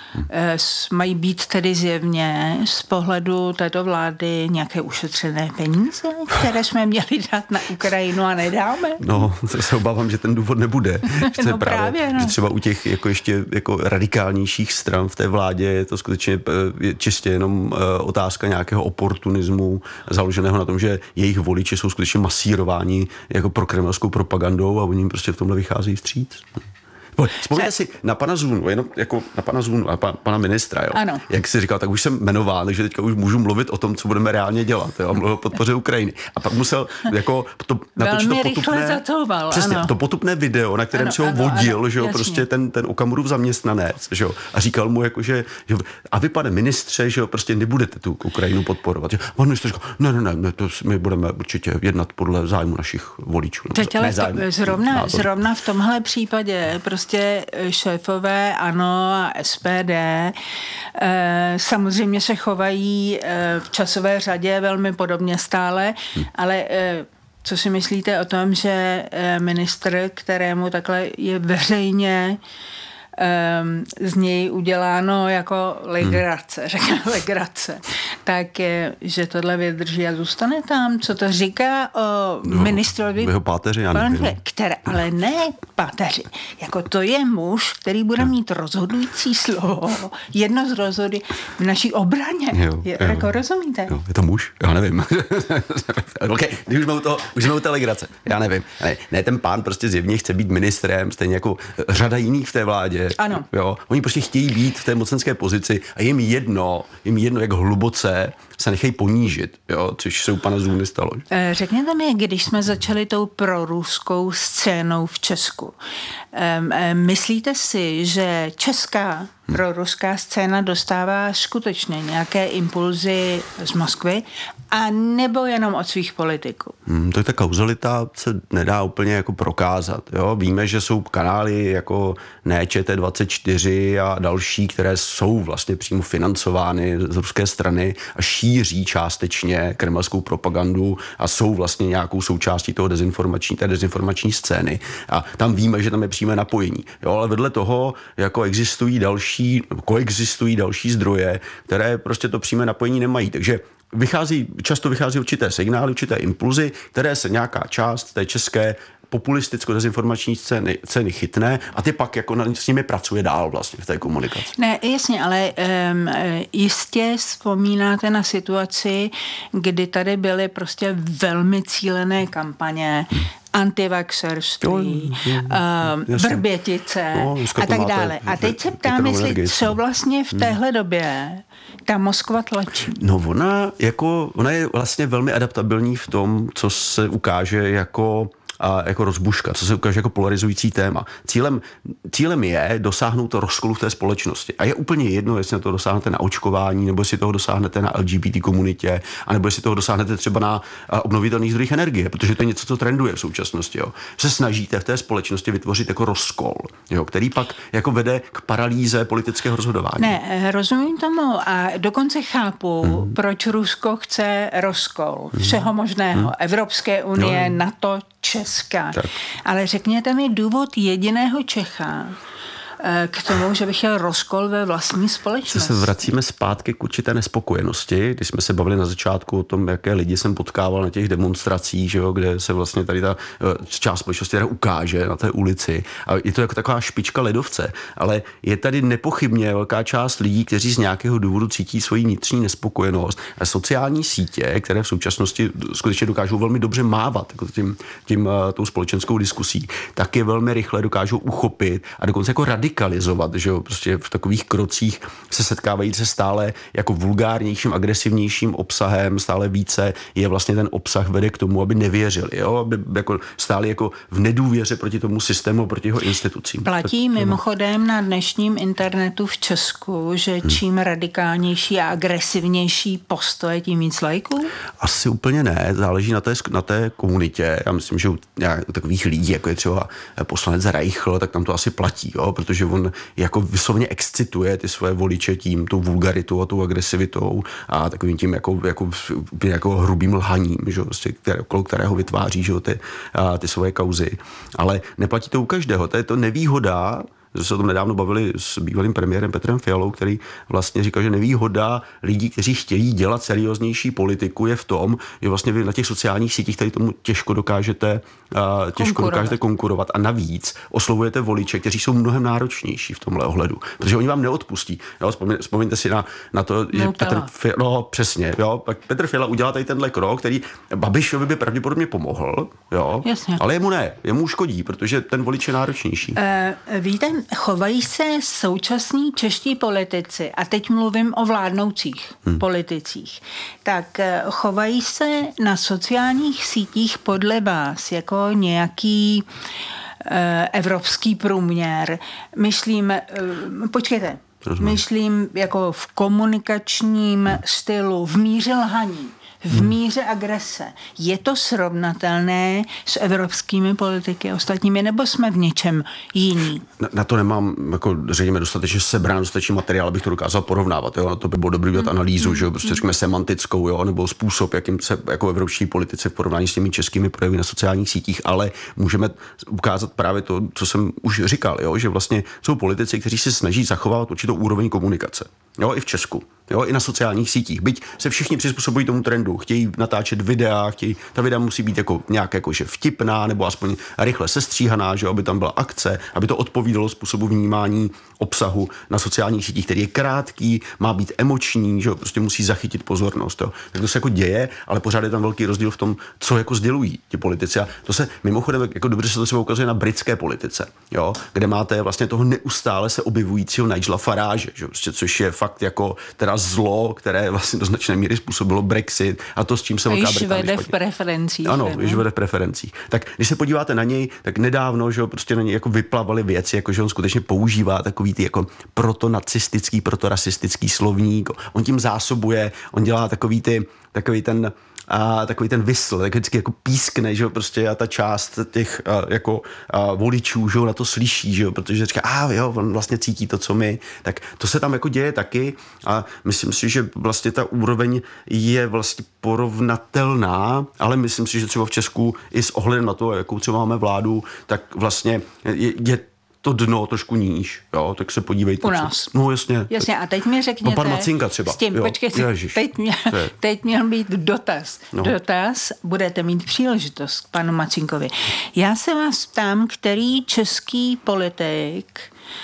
mají být tedy zjevně z pohledu této vlády nějaké ušetřené peníze, které jsme měli dát na Ukrajinu a nedáme? No, to se obávám, že ten důvod nebude. Že právě, že třeba u těch ještě radikálnějších stran v té vládě je to skutečně čistě jenom otázka nějakého oportunismu založeného na tom, že jejich voliči jsou skutečně masírováni jako prokremelskou propagandou a oni jim prostě v tomhle vycházejí vstříc. Vzpomněte si na pana Zunu, jenom jako na pana Zunu a pana ministra, jo. Ano. Jak jsi říkal, tak už jsem jmenován, takže teďka už můžu mluvit o tom, co budeme reálně dělat, jo. Mluvil o podpoře Ukrajiny. A pak musel jako natočit to potupné, přesně, to potupné video, na kterém si ho vodil, že jo, prostě ten Okamurův zaměstnanec, že jo, a říkal mu jako, že a vy, pane ministře, že jo, prostě nebudete tu Ukrajinu podporovat. On ministr říkal, ne, to my budeme určitě jednat podle zájmu našich voličů. Teď ale zrovna v tomhle případě prostě šéfové ANO a SPD samozřejmě se chovají v časové řadě velmi podobně stále, ale co si myslíte o tom, že ministr, kterému takhle je veřejně z něj uděláno jako legrace, řekněme legrace, tak že tohle vydrží a zůstane tam. Co to říká o ministrovi? Jeho páteři, já nevím. Ale ne páteři. Jako to je muž, který bude mít rozhodující slovo, jedno z rozhody v naší obraně. Jako rozumíte? Jo, je to muž? Já nevím. Okay, když už jsme u té legrace. Já nevím. Ne, ten pán prostě zjevně chce být ministrem, stejně jako řada jiných v té vládě. Ano. Jo, oni prostě chtějí být v té mocenské pozici a jim jedno, jak hluboce se nechají ponížit, jo, což se u pana Zůny stalo. Řekněte mi, když jsme začali tou proruskou scénou v Česku, myslíte si, že česká proruská scéna dostává skutečně nějaké impulzy z Moskvy a nebo jenom od svých politiků? To je ta kauzalita se nedá úplně jako prokázat. Jo? Víme, že jsou kanály jako ČT24 a další, které jsou vlastně přímo financovány z ruské strany a šíří částečně kremelskou propagandu a jsou vlastně nějakou součástí toho dezinformační scény. A tam víme, že tam je přímé napojení. Jo? Ale vedle toho jako koexistují další zdroje, které prostě to přímé napojení nemají. Takže často vychází určité signály, určité impulzy, které se nějaká část té české populisticko-dezinformační scény chytne a ty pak jako s nimi pracuje dál vlastně v té komunikaci. Ne, jasně, ale jistě vzpomínáte na situaci, kdy tady byly prostě velmi cílené kampaně, antivaxerství, Vrbětice a tak dále. A teď se ptám, jestli co vlastně v téhle době ta Moskva tlačí. No ona je vlastně velmi adaptabilní v tom, co se ukáže jako rozbuška, co se ukáže jako polarizující téma. Cílem je dosáhnout rozkolu v té společnosti. A je úplně jedno, jestli na to dosáhnete na očkování, nebo jestli toho dosáhnete na LGBT komunitě, anebo jestli toho dosáhnete třeba na obnovitelných zdrojích energie, protože to je něco, co trenduje v současnosti. Jo. Se snažíte v té společnosti vytvořit jako rozkol, jo, který pak jako vede k paralýze politického rozhodování. Ne, rozumím tomu a dokonce chápu, proč Rusko chce rozkol všeho možného. Evropské unie, NATO, Česka. Tak. Ale řekněte mi důvod jediného Čecha k tomu, že bych chtěl rozkol ve vlastní společnosti. Se vracíme zpátky k určité nespokojenosti, když jsme se bavili na začátku o tom, jaké lidi jsem potkával na těch demonstracích, že jo, kde se vlastně tady ta část společnosti ukáže na té ulici. A je to jako taková špička ledovce, ale je tady nepochybně velká část lidí, kteří z nějakého důvodu cítí svoji vnitřní nespokojenost. A sociální sítě, které v současnosti skutečně dokážou velmi dobře mávat jako tou společenskou diskusí, tak je velmi rychle dokážou uchopit a dokonce jako radikalizovat, že jo, prostě v takových krocích se setkávají se stále jako vulgárnějším, agresivnějším obsahem, stále více je vlastně ten obsah vede k tomu, aby nevěřili, jo, aby jako stáli jako v nedůvěře proti tomu systému, proti jeho institucím. Platí mimochodem na dnešním internetu v Česku, že čím radikálnější a agresivnější postoje, tím víc lajků? Asi úplně ne, záleží na té komunitě. Já myslím, že u takových lidí, jako je třeba poslanec Reichl, tak tam to asi platí, jo, protože on jako vyslovně excituje ty svoje voliče tím, tou vulgaritou a tou agresivitou a takovým tím jako hrubým lhaním, že, okolo kterého vytváří, že, ty svoje kauzy. Ale neplatí to u každého. To je to nevýhoda, že se o tom nedávno bavili s bývalým premiérem Petrem Fialou, který vlastně říkal, že nevýhoda lidí, kteří chtějí dělat serióznější politiku, je v tom, že vlastně vy na těch sociálních sítích tady tomu těžko dokážete konkurovat a navíc oslovujete voliče, kteří jsou mnohem náročnější v tomhle ohledu, protože oni vám neodpustí. Jo, vzpomeňte si na to, že Petr Fiala udělal tady tenhle krok, který Babišovi by pravděpodobně pomohl, jo, ale jemu škodí, protože ten volič je náročnější. Víte, chovají se současní čeští politici, a teď mluvím o vládnoucích politicích, tak chovají se na sociálních sítích podle vás jako nějaký evropský průměr. Myslím jako v komunikačním stylu, v míře lhaní, v míře agrese. Je to srovnatelné s evropskými politiky ostatními, nebo jsme v něčem jiní? Na to nemám, jako řekněme, dostatečně dostatečný materiál, abych to dokázal porovnávat. Jo? Na to by bylo dobrý dělat analýzu, že jo? Prostě řekněme semantickou, jo? Nebo způsob, jakým se jako evropští politici v porovnání s těmi českými projevy na sociálních sítích, ale můžeme ukázat právě to, co jsem už říkal, jo? Že vlastně jsou politici, kteří se snaží zachovávat určitou úroveň komunikace. Jo? I v Česku. Jo, i na sociálních sítích. Byť se všichni přizpůsobují tomu trendu, trendu, chtějí natáčet videa, ta videa musí být jako nějak jakože vtipná nebo aspoň rychle sestříhaná, že aby tam byla akce, aby to odpovídalo způsobu vnímání obsahu na sociálních sítích, který je krátký, má být emoční, že prostě musí zachytit pozornost. Jo. Tak to se jako děje, ale pořád je tam velký rozdíl v tom, co jako sdělují ti politici. A to se mimochodem jako dobře se to třeba ukazuje na britské politice, jo, kde máte vlastně toho neustále se objevujícího Nigela Farage, že prostě, což je fakt jako teda zlo, které vlastně do značné míry způsobilo Brexit a to, s čím se Velká Británie vede v preferencích. Ano, již vede v preferencích. Tak když se podíváte na něj, tak nedávno, že prostě na něj jako vyplavaly věci, jako že on skutečně používá takový ty jako protonacistický, protorasistický slovník. On tím zásobuje, on dělá takový ten whistle, tak vždycky jako pískne, že jo, prostě a ta část těch jako voličů, že jo, na to slyší, že jo, protože říká, jo, on vlastně cítí to, co my, tak to se tam jako děje taky a myslím si, že vlastně ta úroveň je vlastně porovnatelná, ale myslím si, že třeba v Česku i s ohledem na to, jakou třeba máme vládu, tak vlastně je to dno trošku níž, jo, tak se podívejte. U nás. No jasně. Jasně, a teď mi řekněte. No pan Macinka třeba. S tím, počkejte, teď měl být dotaz. No. Dotaz, budete mít příležitost k panu Macinkovi. Já se vás ptám, který český politik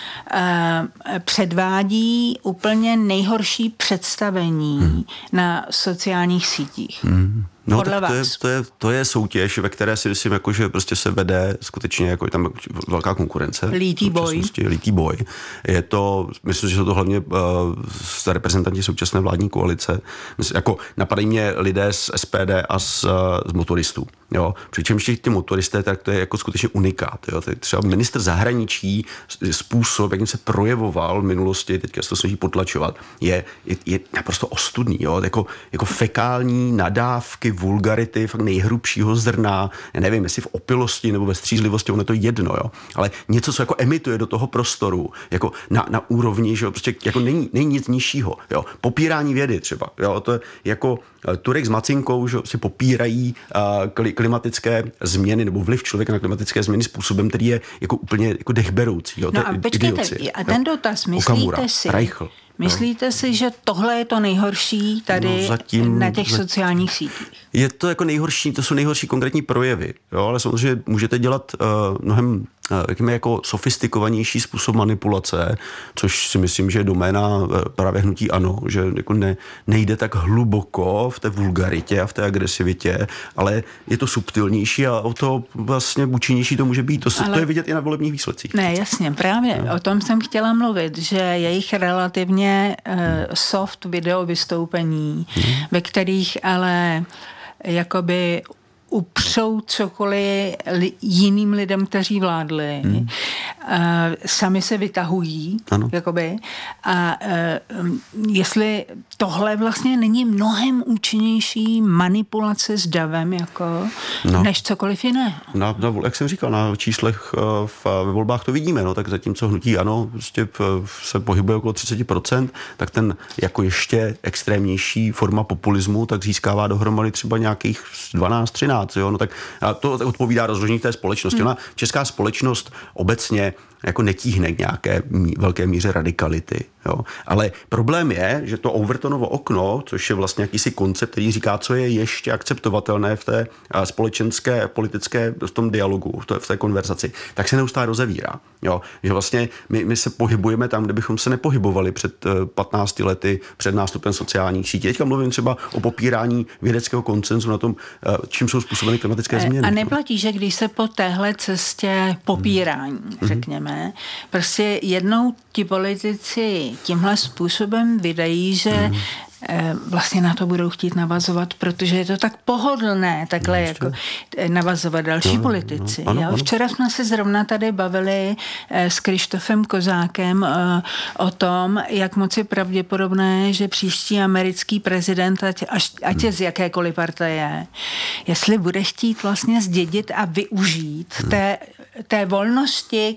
předvádí úplně nejhorší představení na sociálních sítích. No podle tak to je soutěž, ve které si myslím, jako, že prostě se vede skutečně jako je tam velká konkurence. Lítý boj. Je to, myslím, že jsou to hlavně reprezentanti současné vládní koalice. Myslím, jako napadají mě lidé z SPD a z motoristů. Jo. Přičemž ty motoristé, tak to je jako skutečně unikát. Jo. Třeba ministr zahraničí, způsob, jakým se projevoval v minulosti, teďka se to snaží potlačovat, je naprosto ostudný. Jo. Jako fekální nadávky, vulgarity, fakt nejhrubšího zrna, já nevím, jestli v opilosti nebo ve střízlivosti, ono je to jedno, jo. Ale něco, co jako emituje do toho prostoru, jako na úrovni, že jo, prostě jako není nic nižšího, jo. Popírání vědy třeba, jo, to je jako Turek s Macinkou, že si popírají klimatické změny nebo vliv člověka na klimatické změny způsobem, který je jako úplně jako dechberoucí, jo. No a počkejte, a ten dotaz, myslíte si, že tohle je to nejhorší tady na těch sociálních sítích? Je to jako nejhorší, to jsou nejhorší konkrétní projevy, jo, ale samozřejmě můžete dělat mnohem jako sofistikovanější způsob manipulace, což si myslím, že je doména právě hnutí ANO, že jako nejde tak hluboko v té vulgaritě a v té agresivitě, ale je to subtilnější a o to vlastně účinnější to může být. To je vidět i na volebních výsledcích. Ne, jasně, právě o tom jsem chtěla mluvit, že jejich relativně soft video vystoupení, ve kterých ale jakoby upřou cokoliv jiným lidem, kteří vládli. Sami se vytahují. Jakoby. A jestli tohle vlastně není mnohem účinnější manipulace s davem, jako, než cokoliv jiné. Jak jsem říkal, na číslech ve volbách to vidíme, no, tak zatímco hnutí ANO prostě se pohybuje okolo 30%, tak ten jako ještě extrémnější forma populismu tak získává dohromady třeba nějakých 12-13. Jo? No tak a to odpovídá rozložení té společnosti. Ona, česká společnost obecně jako netíhne k nějaké velké míře radikality. Jo? Ale problém je, že to Overtonovo okno, což je vlastně jakýsi koncept, který říká, co je ještě akceptovatelné v té společenské, politické, v tom dialogu, v té konverzaci, tak se neustále rozevírá. Jo? Že vlastně my se pohybujeme tam, kde bychom se nepohybovali před 15 lety, před nástupem sociálních sítí. Teďka mluvím třeba o popírání vědeckého konsenzu na tom, čím jsou způsobeny klimatické změny. A neplatí, že když se po téhle cestě popírání, řekněme, prostě jednou ti politici tímhle způsobem vydají, že vlastně na to budou chtít navazovat, protože je to tak pohodlné takhle jako navazovat další politici. Ano. Včera jsme se zrovna tady bavili s Krištofem Kozákem o tom, jak moc je pravděpodobné, že příští americký prezident, ať je z jakékoliv partaje, jestli bude chtít vlastně zdědit a využít té volnosti,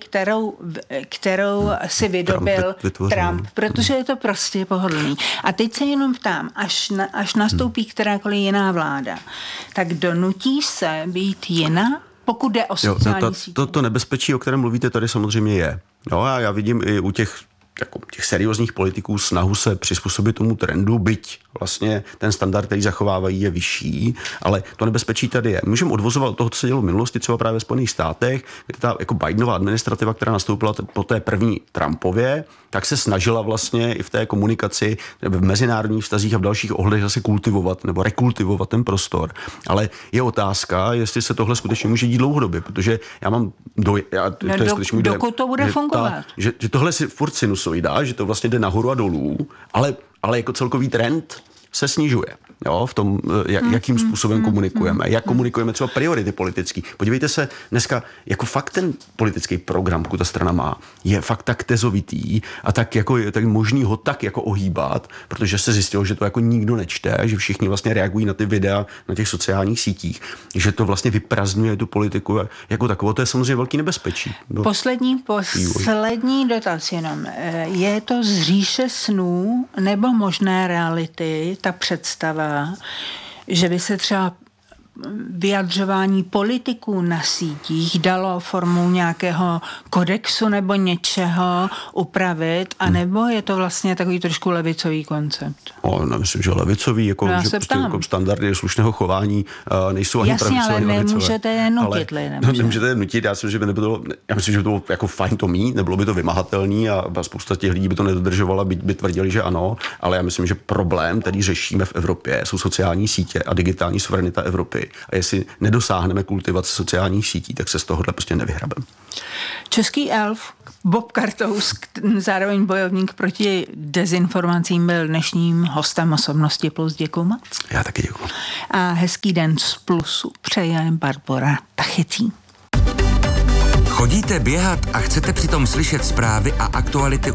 kterou si vydobil Trump, protože je to prostě pohodlný. A teď se jenom ptám, až nastoupí kterákoliv jiná vláda, tak donutí se být jiná, pokud jde o sociální sítě? To nebezpečí, o kterém mluvíte, tady samozřejmě je. No a já vidím i u těch jako těch seriózních politiků snahu se přizpůsobit tomu trendu, byť vlastně ten standard, který zachovávají, je vyšší, ale to nebezpečí tady je. Můžeme odvozovat od toho, co se dělo v minulosti, třeba právě ve Spojených státech, kde ta jako Bidenova administrativa, která nastoupila po té první Trumpově, tak se snažila vlastně i v té komunikaci, v mezinárodních vztazích a v dalších ohledech zase kultivovat nebo rekultivovat ten prostor. Ale je otázka, jestli se tohle skutečně může dít dlouhodobě, protože já mám dokud to bude fungovat. Že tohle si furt sinusoida, že to vlastně jde nahoru a dolů, ale jako celkový trend se snižuje. Jo, v tom, jakým způsobem komunikujeme, jak komunikujeme třeba priority politický. Podívejte se, dneska jako fakt ten politický program, pokud ta strana má, je fakt tak tezovitý a tak jako je tak možný ho tak jako ohýbat, protože se zjistilo, že to jako nikdo nečte, že všichni vlastně reagují na ty videa na těch sociálních sítích, že to vlastně vyprazdňuje tu politiku jako takovou. To je samozřejmě velký nebezpečí. Poslední dotaz jenom. Je to z říše snů nebo možné reality, ta představa, že by se třeba vyjadřování politiků na sítích dalo formou nějakého kodexu nebo něčeho upravit, anebo je to vlastně takový trošku levicový koncept? Myslím, že levicový, jako, že prostě jako standardy slušného chování nejsou ani pravicové. Jasně, ale nemůžete je nutit. Nemůžete je nutit, já myslím, že by to bylo jako fajn to mít, nebylo by to vymahatelný a spousta těch lidí by to nedodržovala, by tvrdili, že ano, ale já myslím, že problém, který řešíme v Evropě, jsou sociální sítě a digitální suverenita Evropy. A jestli nedosáhneme kultivace sociálních sítí, tak se z tohohle prostě nevyhrabeme. Český elf Bob Kartous, zároveň bojovník proti dezinformacím, byl dnešním hostem Osobnosti Plus. Děkuju moc. Já taky děkuju. A hezký den z Plusu přeje Barbora Tachecí. Chodíte běhat a chcete přitom slyšet zprávy a aktuality